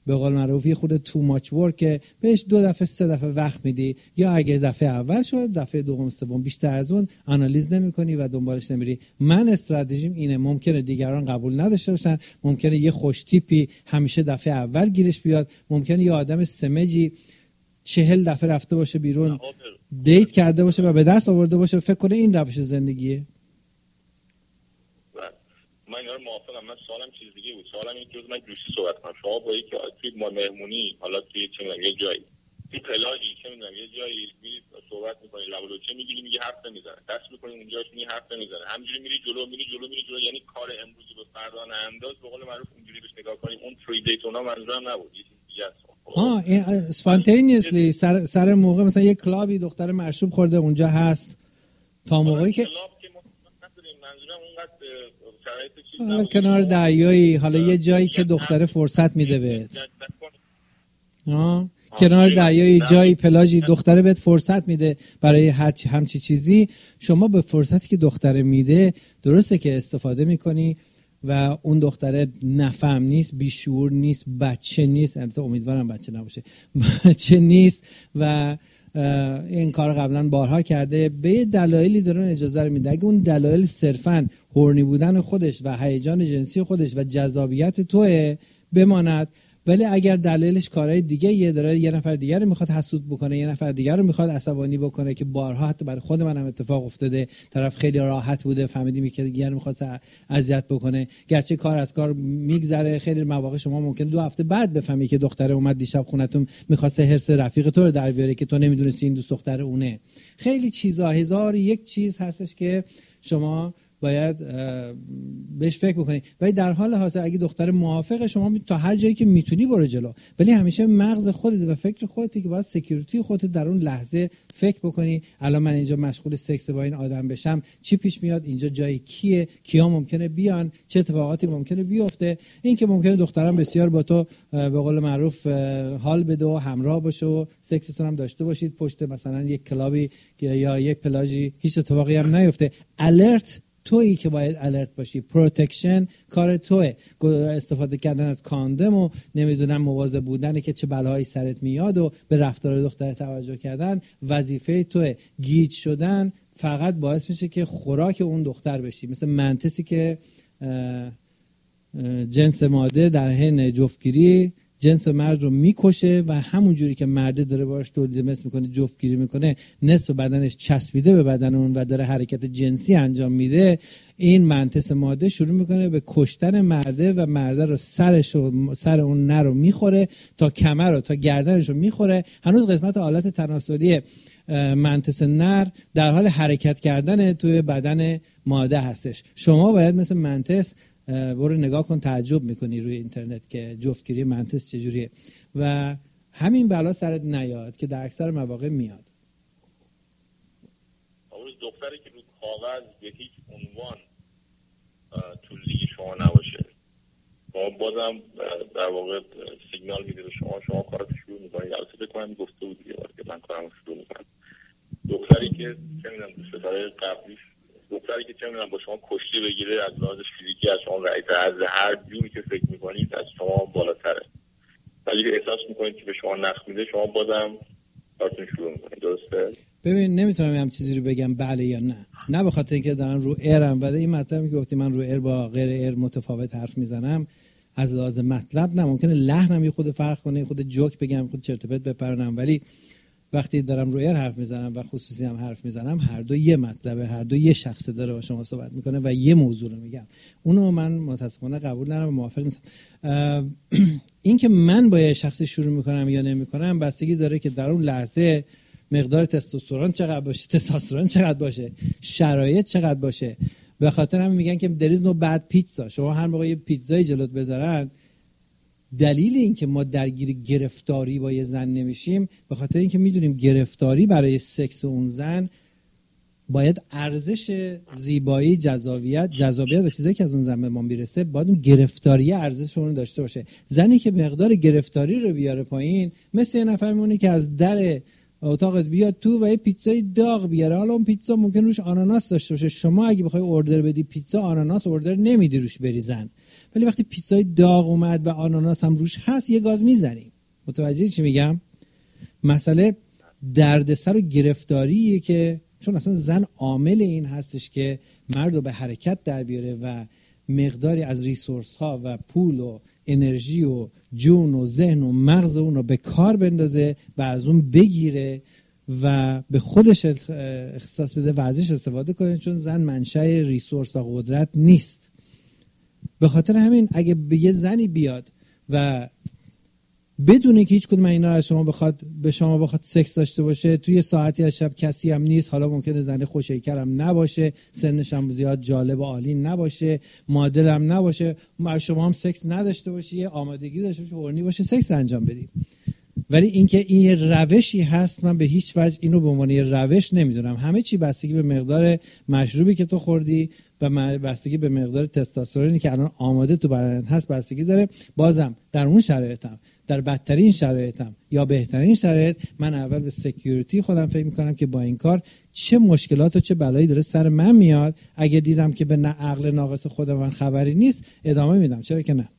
به قول معروف یه خود تو ماچ ورک بهش 2 دفعه 3 دفعه وقت میدی، یا اگه دفعه اول شد دفعه دوم سوم بیشتر از اون آنالیز نمی‌کنی و دنبالش نمیری. من استراتژیم اینه، ممکنه دیگران قبول نداشته باشن، ممکنه یه خوش تیپی همیشه دفعه اول گیرش بیاد، ممکنه یه آدم سمجی 40 دفعه رفته باشه بیرون دیت کرده باشه و به دست آورده باشه فکر کنه این روش زندگیه. من اینا رو موافقم. من سوالم چیز دیگه بود. سوالم این که من دوستی صحبت کنم. شما با یکی توی مهمونی، حالا توی چه می‌دونم یه جایی، توی پلاژی چه می‌دونم یه جایی میری صحبت می‌کنی، لابلو چه می‌گیری، میگی حرف نمیزنه، دست می‌کنی اونجاش میگی حرف نمیزنه، همینجوری میری جلو، یعنی کار امروزی به فردا انداز، به قول معروف اونجوری بهش نگاه کنیم. اون 3 دیت اونا منظورم نبود، یه چیز دیگه است. اسپانتینیسلی سر موقع مثلا یه کلابی دختر مشروب خورده اونجا هست، تا موقعی که حالا کنار دریایی، حالا یه جایی که دختره فرصت میده بهت، کنار دریایی، جایی پلاژی، دختره بهت فرصت میده برای همچی چیزی، شما به فرصتی که دختره میده درسته که استفاده میکنی و اون دختره نفهم نیست، بیشعور نیست، بچه نیست، البته امیدوارم بچه نباشه، بچه نیست و این کار قبلا بارها کرده، به دلایلی دارن اجازه رو میده. اگه اون دلایل صرفاً هورنی بودن خودش و هیجان جنسی خودش و جذابیت توه بماند، ولی اگر دلیلش کارهای دیگه یه نفر دیگر رو میخواد حسود بکنه، یه نفر دیگر رو میخواد عصبانی بکنه، که بارها حتی برای خود من هم اتفاق افتاده، طرف خیلی راحت بوده فهمیدیم که دیگر میخواد اذیت بکنه، گرچه کار از کار میگذره، خیلی مواقع شما ممکنه 2 هفته بعد بفهمی که دختره اومد دیشب خونتون میخواسته حرص رفیق تو رو در بیاره که تو نمیدونستی این دوست دختر اونه. خیلی چیزا، 1001 چیز هستش که شما باید بهش فکر بکنی. ولی در حال حاضر اگه دختر موافقه، شما تا هر جایی که میتونی برو جلو، ولی همیشه مغز خودت و فکر خودتی که باید سکیوریتی خودت در اون لحظه فکر بکنی. الان من اینجا مشغول سکس با این آدم بشم، چی پیش میاد، اینجا جای کیه، کیا ممکنه بیان، چه اتفاقاتی ممکنه بیفته. این که ممکنه دخترم بسیار با تو به قول معروف حال بده و همراه باشه و سکستون هم داشته باشید پشت مثلا یک کلابی یا یک پلاژی، هیچ اتفاقی هم نیفته. الرت تویی که باید الرت باشی، پروتکشن کار توه، استفاده کردن از کاندوم و نمیدونم مواظب بودن که چه بلایی سرت میاد و به رفتار دختر توجه کردن وظیفه توه. گیج شدن فقط باعث میشه که خوراک اون دختر بشی، مثل منتسی که جنس ماده در حین جفتگیری جنس مرد رو میکشه و همون جوری که مرده داره باش تولید مثل میکنه، جفتگیری میکنه، نصف بدنش چسبیده به بدن اون و داره حرکت جنسی انجام میده، این منتس ماده شروع میکنه به کشتن مرده و مرده رو سر اون نر رو میخوره تا کمر رو تا گردنش رو میخوره. هنوز قسمت آلت تناسلی منتس نر در حال حرکت کردن توی بدن ماده هستش. شما باید مثل منتس برو نگاه کن، تعجب میکنی روی اینترنت که جفتگیری منتس چجوریه و همین بلا سرت نیاد که در اکثر مواقع میاد. اون دختری که رو کاغذ به هیچ عنوان تو لیگ شما نباشه، شما بازم در واقع سیگنال میده به شما کارت شروع میکنید. البته بکنم گفته بود دیگه که من کارم شروع میکنم. دختری که چه میدونم ستاره قبلیش، دختری که چه میدونم با شما کشتی بگیره، از لحاظ فیزیکی از شما رئیس‌تر، از هر جوری که فکر میکنید از شما بالاتره، ولی احساس میکنید که به شما نخ میده، شما بازم کارتون شروع میکنید. درسته؟ ببین نمیتونم هم چیزی رو بگم بله یا نه به خاطر اینکه دارم رو ایرم. بعد این مطلبی که گفتی من رو ایر با غیر ایر متفاوت حرف میزنم، از لحاظ مطلب نه، ممکنه لحنم یه خود فرق کنه، خود جوک بگم، خود چرت و پرت بپرونم، ولی وقتی دارم رو ایر حرف میزنم و خصوصی هم حرف میزنم، هر دو یه مطلبه، هر دو یه شخص داره با شما صحبت میکنه و یه موضوع رو میگم. اونو من متاسفانه قبول ندارم و موافق نیستم. این که من با یه شخصی شروع میکنم یا نمیکنم بستگی داره که در اون لحظه مقدار تستوسترون چقدر باشه، تستوسترون چقدر باشه، شرایط چقدر باشه. به خاطر همین میگن که there is no bad pizza. شما هر موقع یه پیتزای جلوت بذارن، دلیل این که ما درگیر گرفتاری با یه زن نمیشیم به خاطر اینکه میدونیم گرفتاری برای سکس اون زن باید ارزش زیبایی، جذابیت و چیزایی که از اون زن به ما میرسه باید اون گرفتاری ارزش اون داشته باشه. زنی که مقدار گرفتاری رو بیاره پایین مثل یه نفر میمونه که از در اتاقت بیاد تو و یه پیتزای داغ بیاره. حالا اون پیتزا ممکن روش آناناس داشته باشه، شما اگه بخوای اوردر بدی پیتزا آناناس اوردر نمیدی روش بریزن. ولی وقتی پیتزای داغ اومد و آناناس هم روش هست یه گاز میزنیم. متوجه چی میگم؟ مسئله دردسر و گرفتاریه که چون اصلا زن عامل این هستش که مرد رو به حرکت در بیاره و مقداری از ریسورس ها و پول و انرژی و جون و ذهن و مغز اون رو به کار بندازه و از اون بگیره و به خودش اختصاص بده و ازش استفاده کنه، چون زن منشأ ریسورس و قدرت نیست. به خاطر همین اگه به یه زنی بیاد و بدونه که هیچ کدوم اینا از شما به شما بخواد سکس داشته باشه، توی ساعتی از شب کسی هم نیست، حالا ممکنه زن خوش‌هیکل هم نباشه، سنش هم زیاد جالب و عالی نباشه، مدل هم نباشه، شما هم سکس نداشته باشی، یه آمادگی داشته باشی، هورنی باشه، سکس انجام بدی. ولی اینکه این یه روشی هست، من به هیچ وجه اینو به عنوان یه روش نمیدونم. همه چی بستگی به مقدار مشروبی که تو خوردی و بستگی به مقدار تستوسترونی که الان آماده تو بدنت هست بستگی داره. بازم در اون شرایطم، در بدترین شرایطم یا بهترین شرایط، من اول به سکیوریتی خودم فکر میکنم که با این کار چه مشکلات و چه بلایی داره سر من میاد. اگه دیدم که به عقل ناقص خود من خبری نیست ادامه میدم، چرا که نه.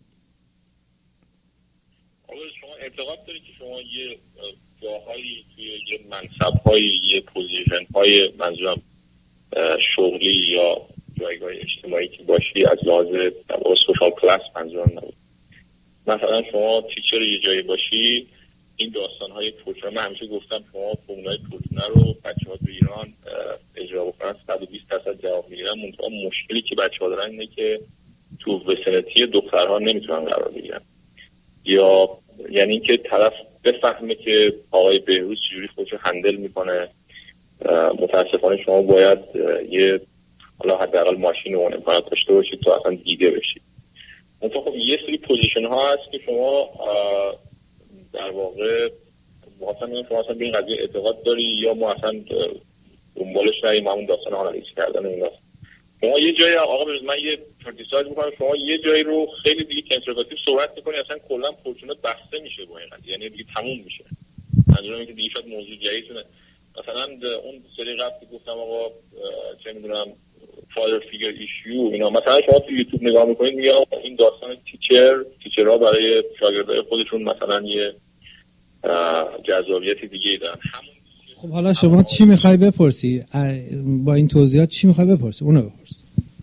شما اعتقاد دارید که شما یه جاهایی توی یه منصب‌هایی، یه پوزیشن‌های، منظورم شغلی یا جایگاه اجتماعی که باشی، از لحاظ سوشال کلاس منظورم نبود، مثلا شما تیچر یه جایی باشی، این داستان‌های پورتونه، من همیشه گفتم شما فرمولای پورتونه رو بچه‌ها تو ایران اجرا بکنن 120% جواب میگیرن. منتها مشکلی که بچه‌ها دارن اینه که تو وسنتی دخترها نمیتونن قرار بگیرن، یا یعنی اینکه طرف بفهمه که آقای بهروز چجوری خودش رو هندل میکنه. متاسفانه شما باید یه حالا حداقل ماشین و امکانات داشته باشید تا اصلا دیده بشید. منتها خب یه سری پوزیشن ها هست که شما در واقع شما اصلا به این قضیه اعتقاد داری یا ما اصلا دنبالش نریم، همون داستان آنالیز کردن این داستان. شما یه جایی آقا بروز، من یه کریتیسایز میکنم، شما یه جایی رو خیلی دیگه کنسرواتیو صحبت میکنی، اصلا کلا فورچونه بسته میشه با این قضیه، یعنی دیگه تموم میشه. منظورم اینه که دیگه شاید موضوع جدیدونه. مثلا اون سری قبل که گفتم آقا چه میدونم فادر فیگر ایشیو اینا، مثلا شما تو یوتیوب نگاه میکنید میگه این داستان تیچرها برای شاگردای خودشون مثلا یه جذابیت دیگه دارن. خب حالا شما چی میخوای بپرسی؟ با این توضیحات چی میخوای بپرسی؟ اونو بپرس.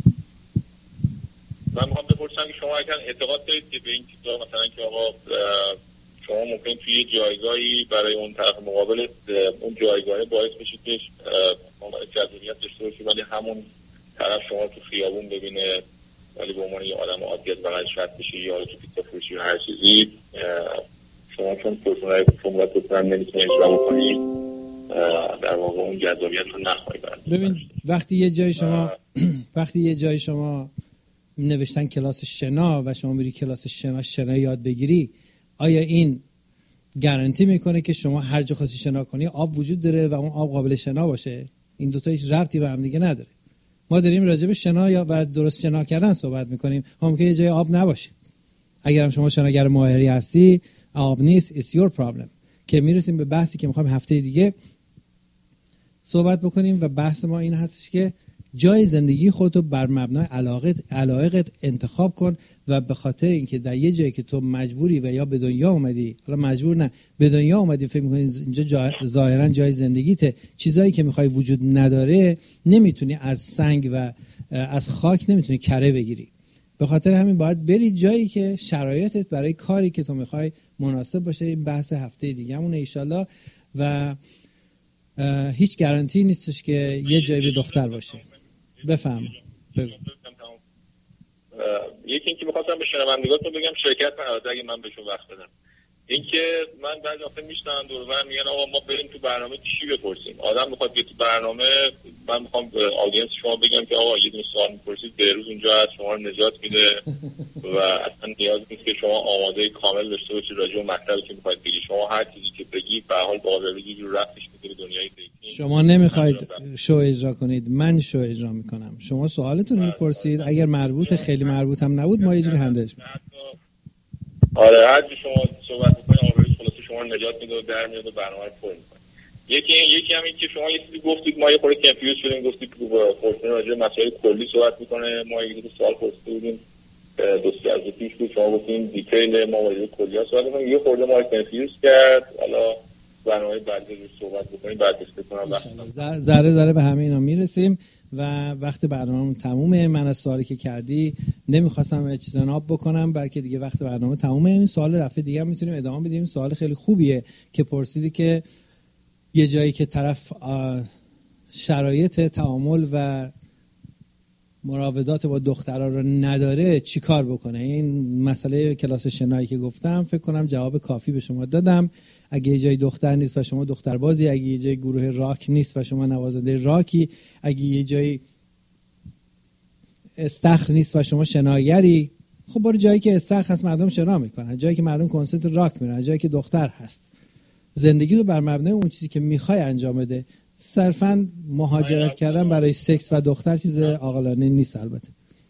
من میخوام بپرسم که شما اگر اعتقاد دارید که به این چیزا، مثلا که آقا شما ممکن توی یه جایگاهی برای اون طرف مقابل اون جایگاه باعث بشید که جذابیت داشته باشید، ولی همون طرف شما تو خیابون ببینه ولی به عنوان یه آدم عادی از بغلش رد بشی، یا تو پیتزا فروشی یا هر چیزی، شما چون پرسونال نمیتونید اجرا بکنید، در واقع اون جذابیت رو نخواهید داشت. ببین وقتی یه جای شما نوشتن کلاس شنا و شما میری کلاس شنا یاد بگیری، آیا این گارانتی میکنه که شما هر جا خواستی شنا کنی آب وجود داره و اون آب قابل شنا باشه؟ این دوتا هیچ ربطی به هم دیگه نداره. ما داریم راجع به شنا یا و درست شنا کردن صحبت میکنیم. ممکنه یه جای آب نباشه. اگرم شما شناگر ماهری هستی، آب نیست، it's your problem. که میرسیم به بحثی که میخوایم هفته دیگه صحبت بکنیم و بحث ما این هستش که جای زندگی خودتو بر مبنای علایقت انتخاب کن و به خاطر اینکه در یه جایی که تو مجبوری و یا به دنیا اومدی، حالا مجبور نه، به دنیا اومدی، فکر می‌کنی اینجا ظاهرا جای زندگیته، چیزایی که می‌خوای وجود نداره، نمیتونی از سنگ و از خاک نمیتونی کره بگیری. به خاطر همین باید بری جایی که شرایطت برای کاری که تو می‌خوای مناسب باشه. این بحث هفته دیگه‌مونه ان شاءالله. و هیچ گارانتی نیستش که یه جایی به دختر باشه. بفهم. یکی اینکه می‌خواستم به شنوندگانتون بگم شرکت کنن اگه من بهشون وقت بدم. اینکه من بعضی وقتا میشنم دور و بر میگن آقا ما بریم تو برنامه چی بپرسیم. آدم میخواد بیاد تو برنامه، من میخوام به آدینس شما بگم که آقا یه دونه سوال میپرسید، بهروز اونجا هست شما رو نجات میده و اصلا نیاز نیست که شما آماده کامل داشته باشید راجع به مطلبی که میخواید بگید. شما هر چیزی که بگید به هر حال با بهروز یه جور ربطش میده به دنیای دیگه. شما نمیخواید شو اجرا کنید، من شو اجرا میکنم. شما سوالتون رو میپرسید، اگر مربوط خیلی مربوط هم نبود ما یه جوری هندلش میکنیم. آره هر چی شما صحبت می‌کنید آقا خلاص شما رو نجات میده و در میاد و برنامه رو پر می‌کنه. یکی هم این که شما یه چیزی گفتید ما یه خورده کنفیوز شدیم، گفتید فورچون راجع به مسائل کلی صحبت می‌کنه، ما یه سوال پرسیده بودیم دوستی از پیش بود شما گفتین دیتیل ما وارد کلیات صحبت کنیم، یه خورده ما رو کنفیوز کرد. حالا برنامه بعدی رو صحبت بکنیم بعد بکنم ذره به همه اینا میرسیم و وقت برنامه‌مون تمومه. من از سوالی که کردی نمیخواستم اجتناب بکنم بلکه دیگه وقت برنامه تمومه. این سوال دفعه دیگه هم میتونیم ادامه بدیم. سوال خیلی خوبیه که پرسیدی که یه جایی که طرف شرایط تعامل و مراودات با دخترها رو نداره چی کار بکنه. این مسئله کلاس شنایی که گفتم فکر کنم جواب کافی به شما دادم. اگه یه جای دختر نیست و شما دختربازی، اگه یه جای گروه راک نیست و شما نوازنده راکی، اگه یه جای استخر نیست و شما شناگری، خب برو جایی که استخر هست مردم شنا میکنن، جایی که مردم کنسرت راک میرن، جایی که دختر هست. زندگی رو بر مبنای اون چیزی که میخوای انجام بده. صرفاً مهاجرت کردن برای سکس و دختر چیز عاقلانه نیست. البته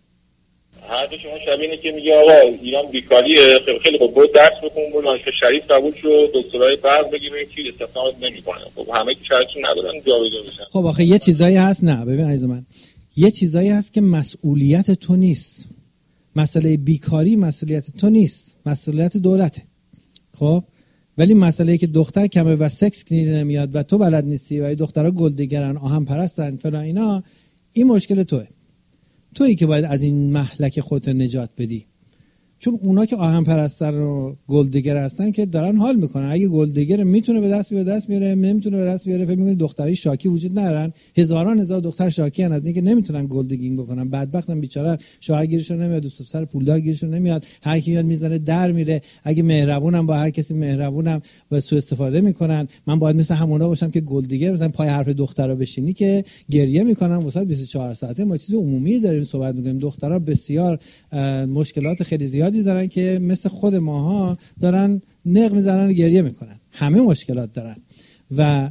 هر دو شما شبیه که میگه آقا ایران بیکاریه، خیلی خوب برو درس بخون، برو دانشگاه شریف قبول شو، دکترای فرض بگیر، این چیز استفاده نمیکنه. خب همه که شرطشون ندارن جابجا بشن. خب آخه یه چیزایی هست، نه ببین عزیز من، یه چیزایی هست که مسئولیت تو نیست. مسئله بیکاری مسئولیت تو نیست، مسئولیت دولته. خب ولی مسئله که دختر کمه و سکس نمیاد و تو بلد نیستی و دخترها گلدگرن، آهن پرستن فلان اینا، این مشکل توئه. تویی که باید از این مهلک خودت نجات بدی. چون اونا که آهن پرستن و گلدگر هستن که دارن حال میکنن. اگه گلدگر میتونه به دست بیاره، نمیتونه به دست بیاره، فکر میکنی دختری شاکی وجود ندارن؟ هزار دختر شاکی هستن از اینکه نمیتونن گلدگینگ بکنن. بدبختن بیچاره، شوهر گیرشون نمیاد، دوست پسر پولدار گیرشون نمیاد، هر کی میاد میزنه در میره. اگه مهربونم با هر کسی مهربونم و سوء استفاده میکنن. من باید مثل همونا باشم که گلدگر مثلا پای حرف دخترا بشینی که گریه میکنن واسه 24 ساعته. ما چیز عمومی داریم صحبت میکنیم. دخترها بسیار مشکلات خیلی زیادی دارن که مثل خود ماها دارن نق میزنن و گریه میکنن. همه مشکلات دارن و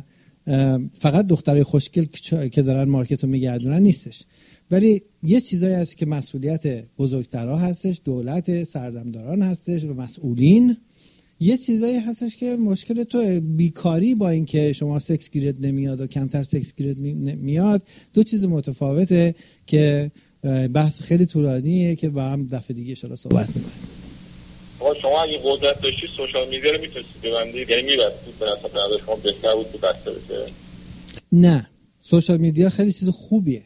فقط دخترای خوشگل که دارن مارکت رو میگردونن نیستش. ولی یه چیزایی هست که مسئولیت بزرگترها هستش، دولت، سردمداران هستش و مسئولین. یه چیزایی هستش که مشکل تو بیکاری با اینکه شما سکس گیرت نمیاد و کمتر سکس گیرت میاد دو چیز متفاوته که بحث خیلی طولانیه که با هم دفعه دیگه ان شاءالله صحبت میکنیم. شما اگه قدرت داشتید سوشال میدیا رو میتونستید ببندید، یعنی میبستید به نسبت نظر شما بهتر بود که بسته بشه؟ نه، سوشال میدیا خیلی چیز خوبیه،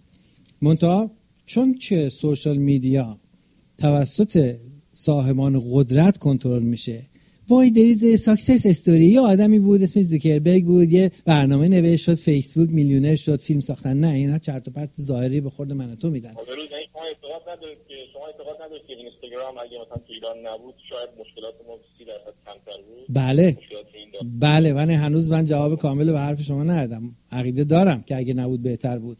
منتها چون که سوشال میدیا توسط صاحبان قدرت کنترل میشه. وای دریز ساکسس استوری، یه آدمی بود اسمش زوکربرگ بود، یه برنامه نوشت شد، فیسبوک میلیونر شد، فیلم ساختن. نه اینا چرت و پرت ظاهری به خورد من و تو میدن. شما اعتقاد ندارید که اینستاگرام اگه مثلا تو ایران نبود شاید مشکلات ما 30% کمتر بود؟ بله من هنوز جواب کامل به حرف شما ندادم. عقیده دارم که اگه نبود بهتر بود،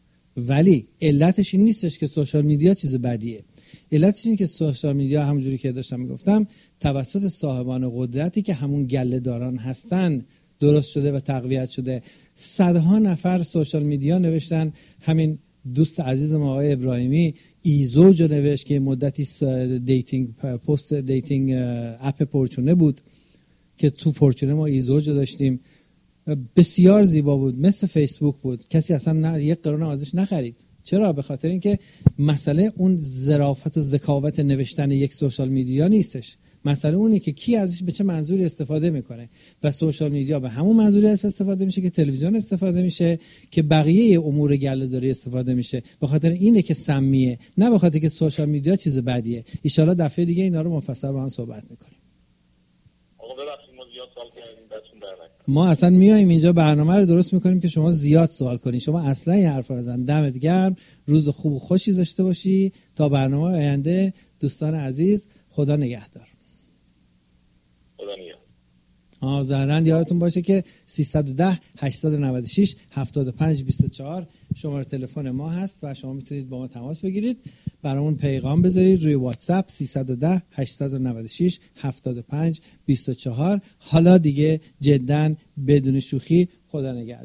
ولی علتش این نیستش که سوشال میدیا چیز بدیه. علتش اینه که سوشال میدیا همونجوری که داشتم میگفتم توسط صاحبان قدرتی که همون گله داران هستن درست شده و تقویت شده. صدها نفر سوشال میدیا نوشتن. همین دوست عزیزم آقای ابراهیمی ایزوج رو نوشت که مدتی دیتینگ پست دیتینگ اپ پورچونه بود که تو پورچونه ما ایزوج داشتیم، بسیار زیبا بود، مثل فیسبوک بود، کسی اصلا یک قرون ازش نخرید. چرا؟ به خاطر اینکه مسئله اون ظرافت و ذکاوت نوشتن یک سوشال میدیا نیستش. مسئله اونه که کی ازش به چه منظوری استفاده میکنه و سوشال میدیا به همون منظوری استفاده میشه که تلویزیون استفاده میشه، که بقیه امور گله‌داری استفاده میشه. به خاطر اینه که سمیه، نه به خاطر که سوشال میدیا چیز بدیه. ان شاءالله دفعه دیگه اینا رو مفصل با هم صحبت میکنیم. آقا ببخشید ما زیاد سوال کردیم بهتون درنکنه. ما اصلا میایم اینجا برنامه رو درست میکنیم که شما زیاد سوال کنین. شما اصلا این حرفا رو نزن. دمت گرم، روز خوب و خوشی داشته باشی. تا برنامه آینده دوستان عزیز، خدا نگهدار. خدا نگهدار. ظاهراً یادتون باشه که 310 896 7524 شماره تلفن ما هست و شما میتونید با ما تماس بگیرید، برامون پیغام بذارید روی واتساپ 310 896 7524. حالا دیگه جداً بدون شوخی، خدا نگهدار.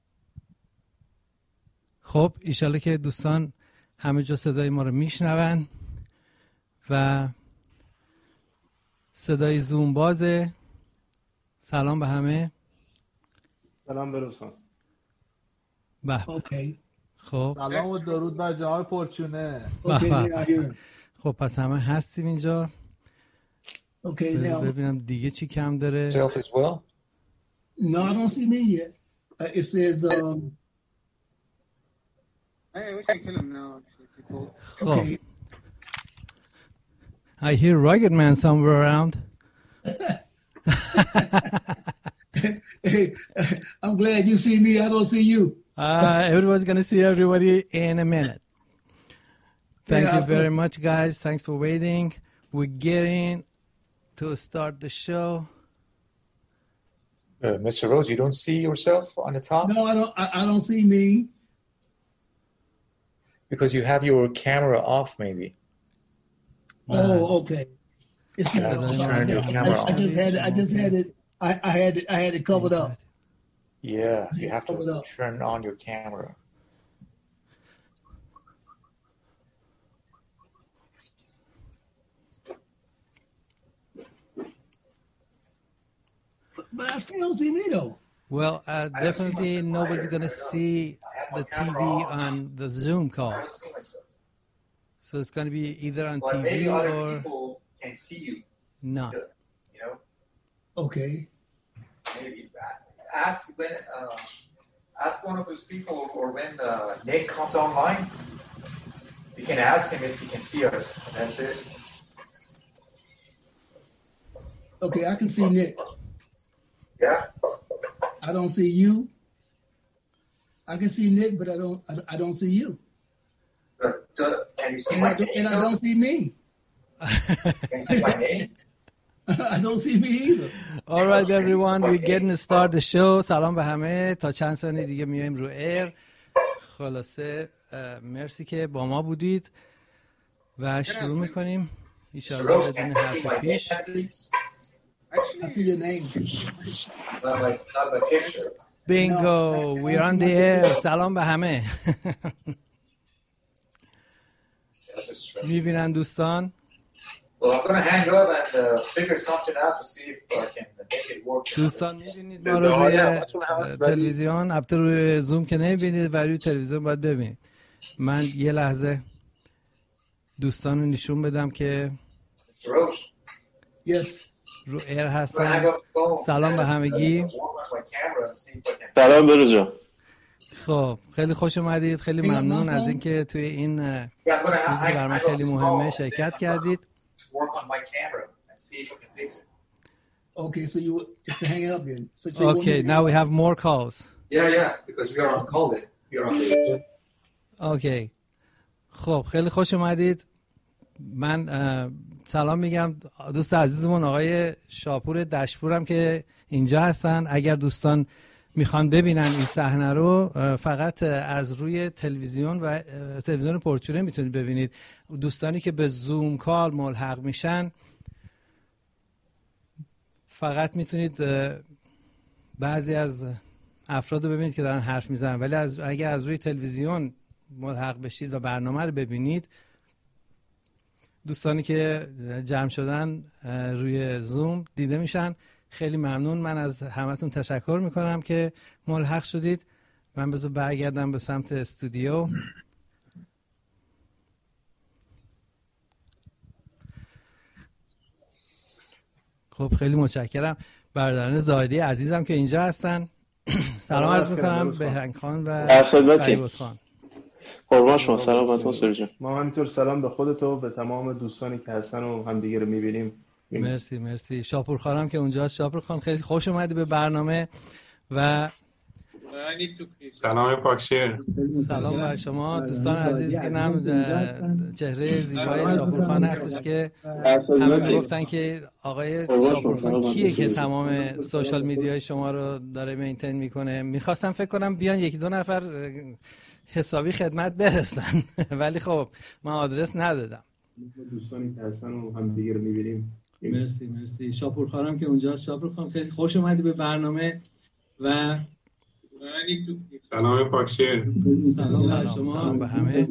خب ایشالا که دوستان همه جا صدای ما رو میشنون و صدای زوم بازه. سلام به همه. سلام به روزتون. اوکی. خب سلام و درود بر جناب پورچونه. خب پس همه هستیم اینجا. Okay, now. ببینم دیگه چی کم داره. Self as well? No, I don't see me yet. It says, Hey, we can kill him now. People. خب okay. I hear Rugged Man somewhere around. Hey, I'm glad you see me. I don't see you. Everyone's going to see everybody in a minute. Thank Yeah, you very much, guys. Thanks for waiting. We're getting to start the show. Mr. Rose, you don't see yourself on the top? No, I don't. I don't see me. Because you have your camera off, maybe. Oh, okay. It's So then turn your camera I on. just had it. I had it covered up. Yeah, you have Hold it to up. turn on your camera. But I still don't see me though. Well, definitely nobody's going to see the TV on the Zoom call. So it's going to be either on But TV maybe other or people can see you, not. you know? Okay. Maybe. Ask one of those people, or when Nick comes online, you can ask him if he can see us. And that's it. Okay, I can see Nick. Yeah? I don't see you. I can see Nick, but I don't see you. Can you see And my I name? don't see me. Can you see my name? I don't see me either. All right, everyone, we're getting to start the show. سلام به همه. تا چند ثانیه دیگه میایم رو ایر. خلاصه مرسی که با ما بودید و شروع میکنیم. ایشالله بدون حرف پیش. I see your name. Not my picture. Bingo, we're on the air. سلام به همه. میبینن دوستان؟ Well, I'm going to hang up and figure something out to see if I can make it work. دوستان میبینید ما رو روی تلویزیون، البته روی زوم که نمیبینید و روی تلویزیون باید ببینید. من یه لحظه دوستان رو نشون بدم که Mr. Roche, Yes. رو ایر I'm gonna hang هستن. up the phone سلام به and, همگی. warm up my camera and see if I can. سلام بروز جان. خب خیلی خوش اومدید. خیلی ممنون از اینکه توی این Yeah, I'm gonna روزی بر من hang up خیلی this مهمه call شرکت and then کردید. work on my camera and see if I can fix it. Okay, so you just to hang it up then. So you want me Okay, to- now we have more calls. Yeah, because we are on call then. We are on the. اوکی. خب خیلی خوش اومدید. من سلام میگم دوست عزیزمون آقای شاپور دشپورم که اینجا هستن. اگر دوستان میخوان ببینن این صحنه رو فقط از روی تلویزیون و تلویزیون پرچونه میتونید ببینید. دوستانی که به زوم کال ملحق میشن فقط میتونید بعضی از افراد رو ببینید که دارن حرف میزنن، ولی اگر از روی تلویزیون ملحق بشید و برنامه رو ببینید، دوستانی که جمع شدن روی زوم دیده میشن. خیلی ممنون. من از همتون تشکر میکنم که ملحق شدید. من بذار برگردم به سمت استودیو. خب خیلی متشکرم. برادران زاهدی عزیزم که اینجا هستن. سلام عرض میکنم بهرنگ خان و فریبرز خان. قربان شما. سلام سروش جان. ما همینطور سلام به خودت و به تمام دوستانی که هستن و همدیگه رو میبینیم. مرسی. شاپور خانم که اونجاست. شاپور خان خیلی خوش اومدی به برنامه و سلام پاکشیر. سلام بر شما دوستان عزیز. اینم چهره زیبای شاپور خان هستش که همه میگفتن که آقای شاپور خان کیه که تمام سوشال میدیای شما رو داره مینتین میکنه. میخواستم فکر کنم بیان یکی دو نفر حسابی خدمت برسن ولی خب من آدرس ندادم. دوستانی که هستن و همدیگه رو میبینیم. مرسی. شاپور خانم که اونجاست. شاپور خان خیلی خوش اومدی به برنامه و سلام پاکشیر. سلام بر شما. سلام به همه.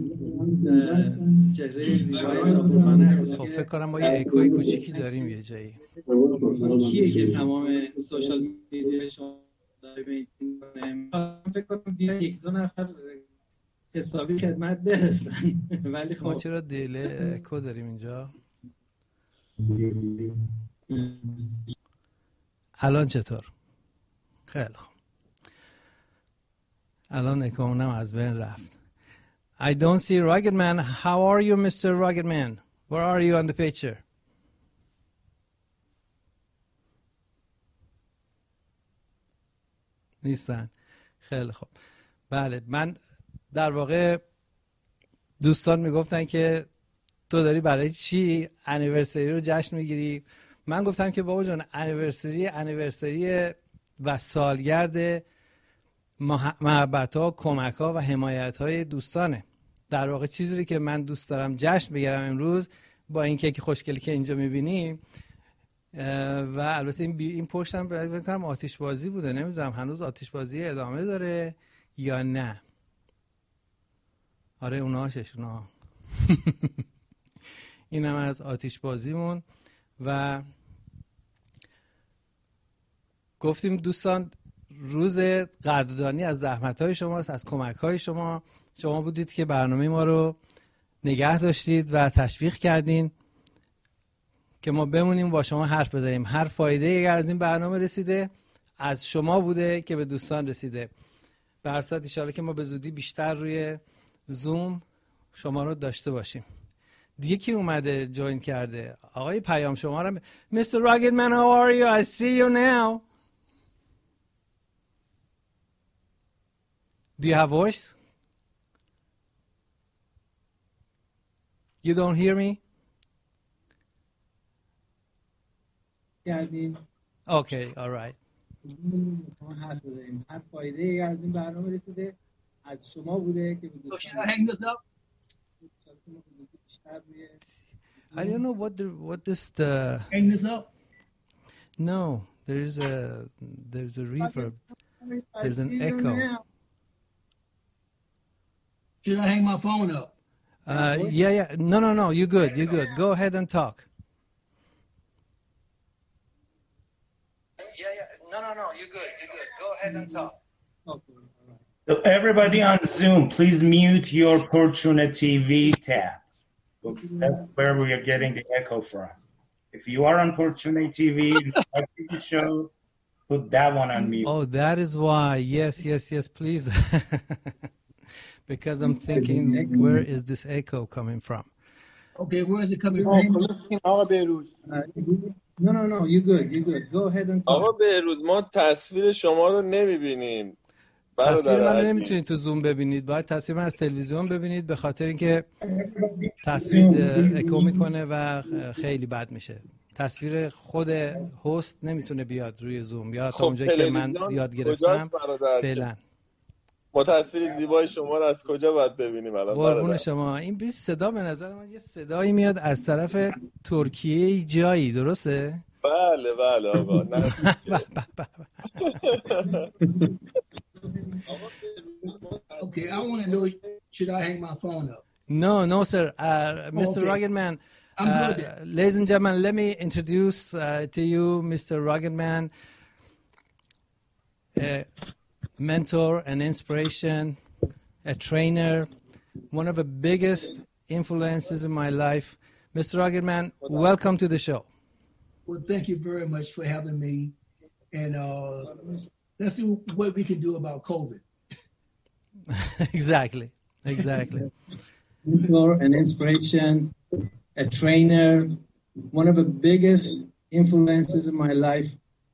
چهره زیبای شاپور خان هست. خب فکر کنم ما یه اکوی کوچیکی داریم یه جایی. کیه که تمام سوشال میدیا شما داره میتونه؟ فکر کنم بیان یک دو نفر حسابی خدمت برسن. ولی ما خب چرا دیله اکو داریم اینجا؟ الان چطور؟ خیلی خوب. الان اکومونم از بین رفت. I don't see Rugged Man. How are you, Mr. Rugged Man? Where are you on the picture? نیستن. خیلی خوب. بله، من در واقع دوستان میگفتن که تو داری برای چی انیورسری رو جشن میگیری؟ من گفتم که بابا جان انیورسری و سالگرد محبت‌ها، کمک‌ها و حمایت‌های دوستانه. در واقع چیزی که من دوست دارم جشن بگیرم امروز با این کیک خوشگلی که اینجا می‌بینیم و البته این پشتم فکر کنم آتش بازی بوده، نمیدونم هنوز آتش بازی ادامه داره یا نه. آره اونهاشش اونها. اینم از آتش بازیمون و گفتیم دوستان روز قدردانی از زحمت‌های شماست، از کمک‌های شما. شما بودید که برنامه ما رو نگه داشتید و تشویق کردین که ما بمونیم با شما حرف بزنیم. هر فایده اگر از این برنامه رسیده از شما بوده که به دوستان رسیده. به هر صورت ان شاءالله که ما به زودی بیشتر روی زوم شما رو داشته باشیم. دیگه کی اومده جوین کرده؟ آقای پیام شما رو Mr. Rugged Man, how are you? I see you now. Do you have voice? You don't hear me? Okay, all right. هر فایده از این برنامه رسیده از شما بوده که به دوستان. I don't know what the Hang this up. No, there's a reverb. There's an echo. Should I hang my phone up? Yeah. No. You're good. Go ahead and talk. No. You're good. Go ahead and talk. So everybody on Zoom, please mute your Fortuna TV tab. That's where we are getting the echo from. If you are on Fortuna TV, like the show, put that one on mute. Oh, that is why. Yes, please. Because I'm thinking, where is this echo coming from? Okay, where is it coming from? No, you're good. Go ahead and talk. آقا بهروز ما تصویر شما رو نمیبینیم. تصویر من رو نمیتونید تو زوم ببینید، باید تصویر من از تلویزیون ببینید به خاطر اینکه تصویر اکو میکنه و خیلی بد میشه. تصویر خود هست نمیتونه بیاد روی زوم یا تا اونجایی که من یاد گرفتم فعلا. ما تصویر زیبای شما رو از کجا باید ببینیم الان؟ قربون شما. این صدا به نظر من یه صدایی میاد از طرف ترکیه جایی، درسته؟ بله آقا. Okay, I want to know, should I hang my phone up? No, sir. Mr. Okay. Rugged Man. I'm good. Ladies and gentlemen, let me introduce to you Mr. Rugged Man, a mentor, an inspiration, a trainer, one of the biggest influences in my life. Mr. Rugged Man, welcome to the show. Well, thank you very much for having me. And let's see what we can do about COVID. Exactly. Mentor, an inspiration, a trainer, one of the biggest influences in my life.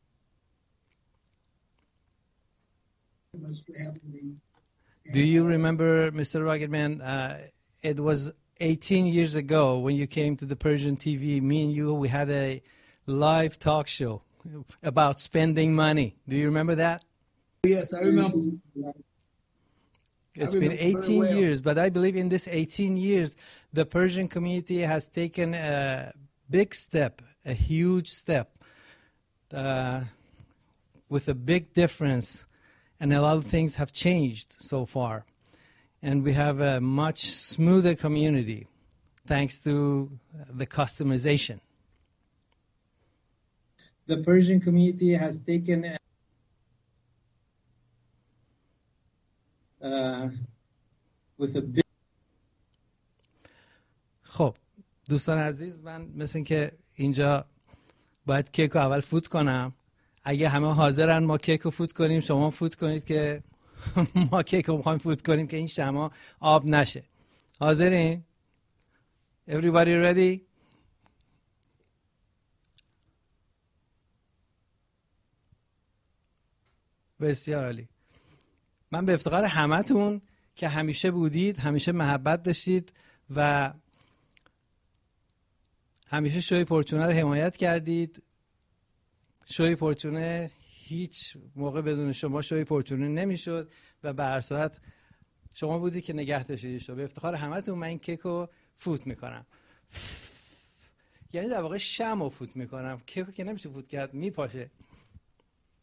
Do you remember, Mr. Rugged Man, it was 18 years ago when you came to the Persian TV, me and you, we had a live talk show about spending money. Do you remember that? Yes, I remember. It's been 18 years, but I believe in this 18 years, the Persian community has taken a big step, a huge step, with a big difference, and a lot of things have changed so far. And we have a much smoother community, thanks to the customization. The Persian community has taken خب دوستان عزیز، من مثل این که اینجا باید کیک رو اول فوت کنم. اگه همه حاضرن ما کیک رو فوت کنیم، شما فوت کنید که ما کیک رو میخوایم فوت کنیم که این شمع آب نشه. حاضرین؟ Everybody ready? بسیار عالی. من به افتخار همتون که همیشه بودید، همیشه محبت داشتید و همیشه شوی پرچونه رو حمایت کردید. شوی پرچونه هیچ موقع بدون شما شوی پرچونه نمیشد و به هر صورت شما بودید که نگه داشتیدش. به افتخار همتون من این کیک رو فوت میکنم. یعنی در واقع شمع رو فوت میکنم، کیک رو که نمیشه فوت کرد، میپاشه.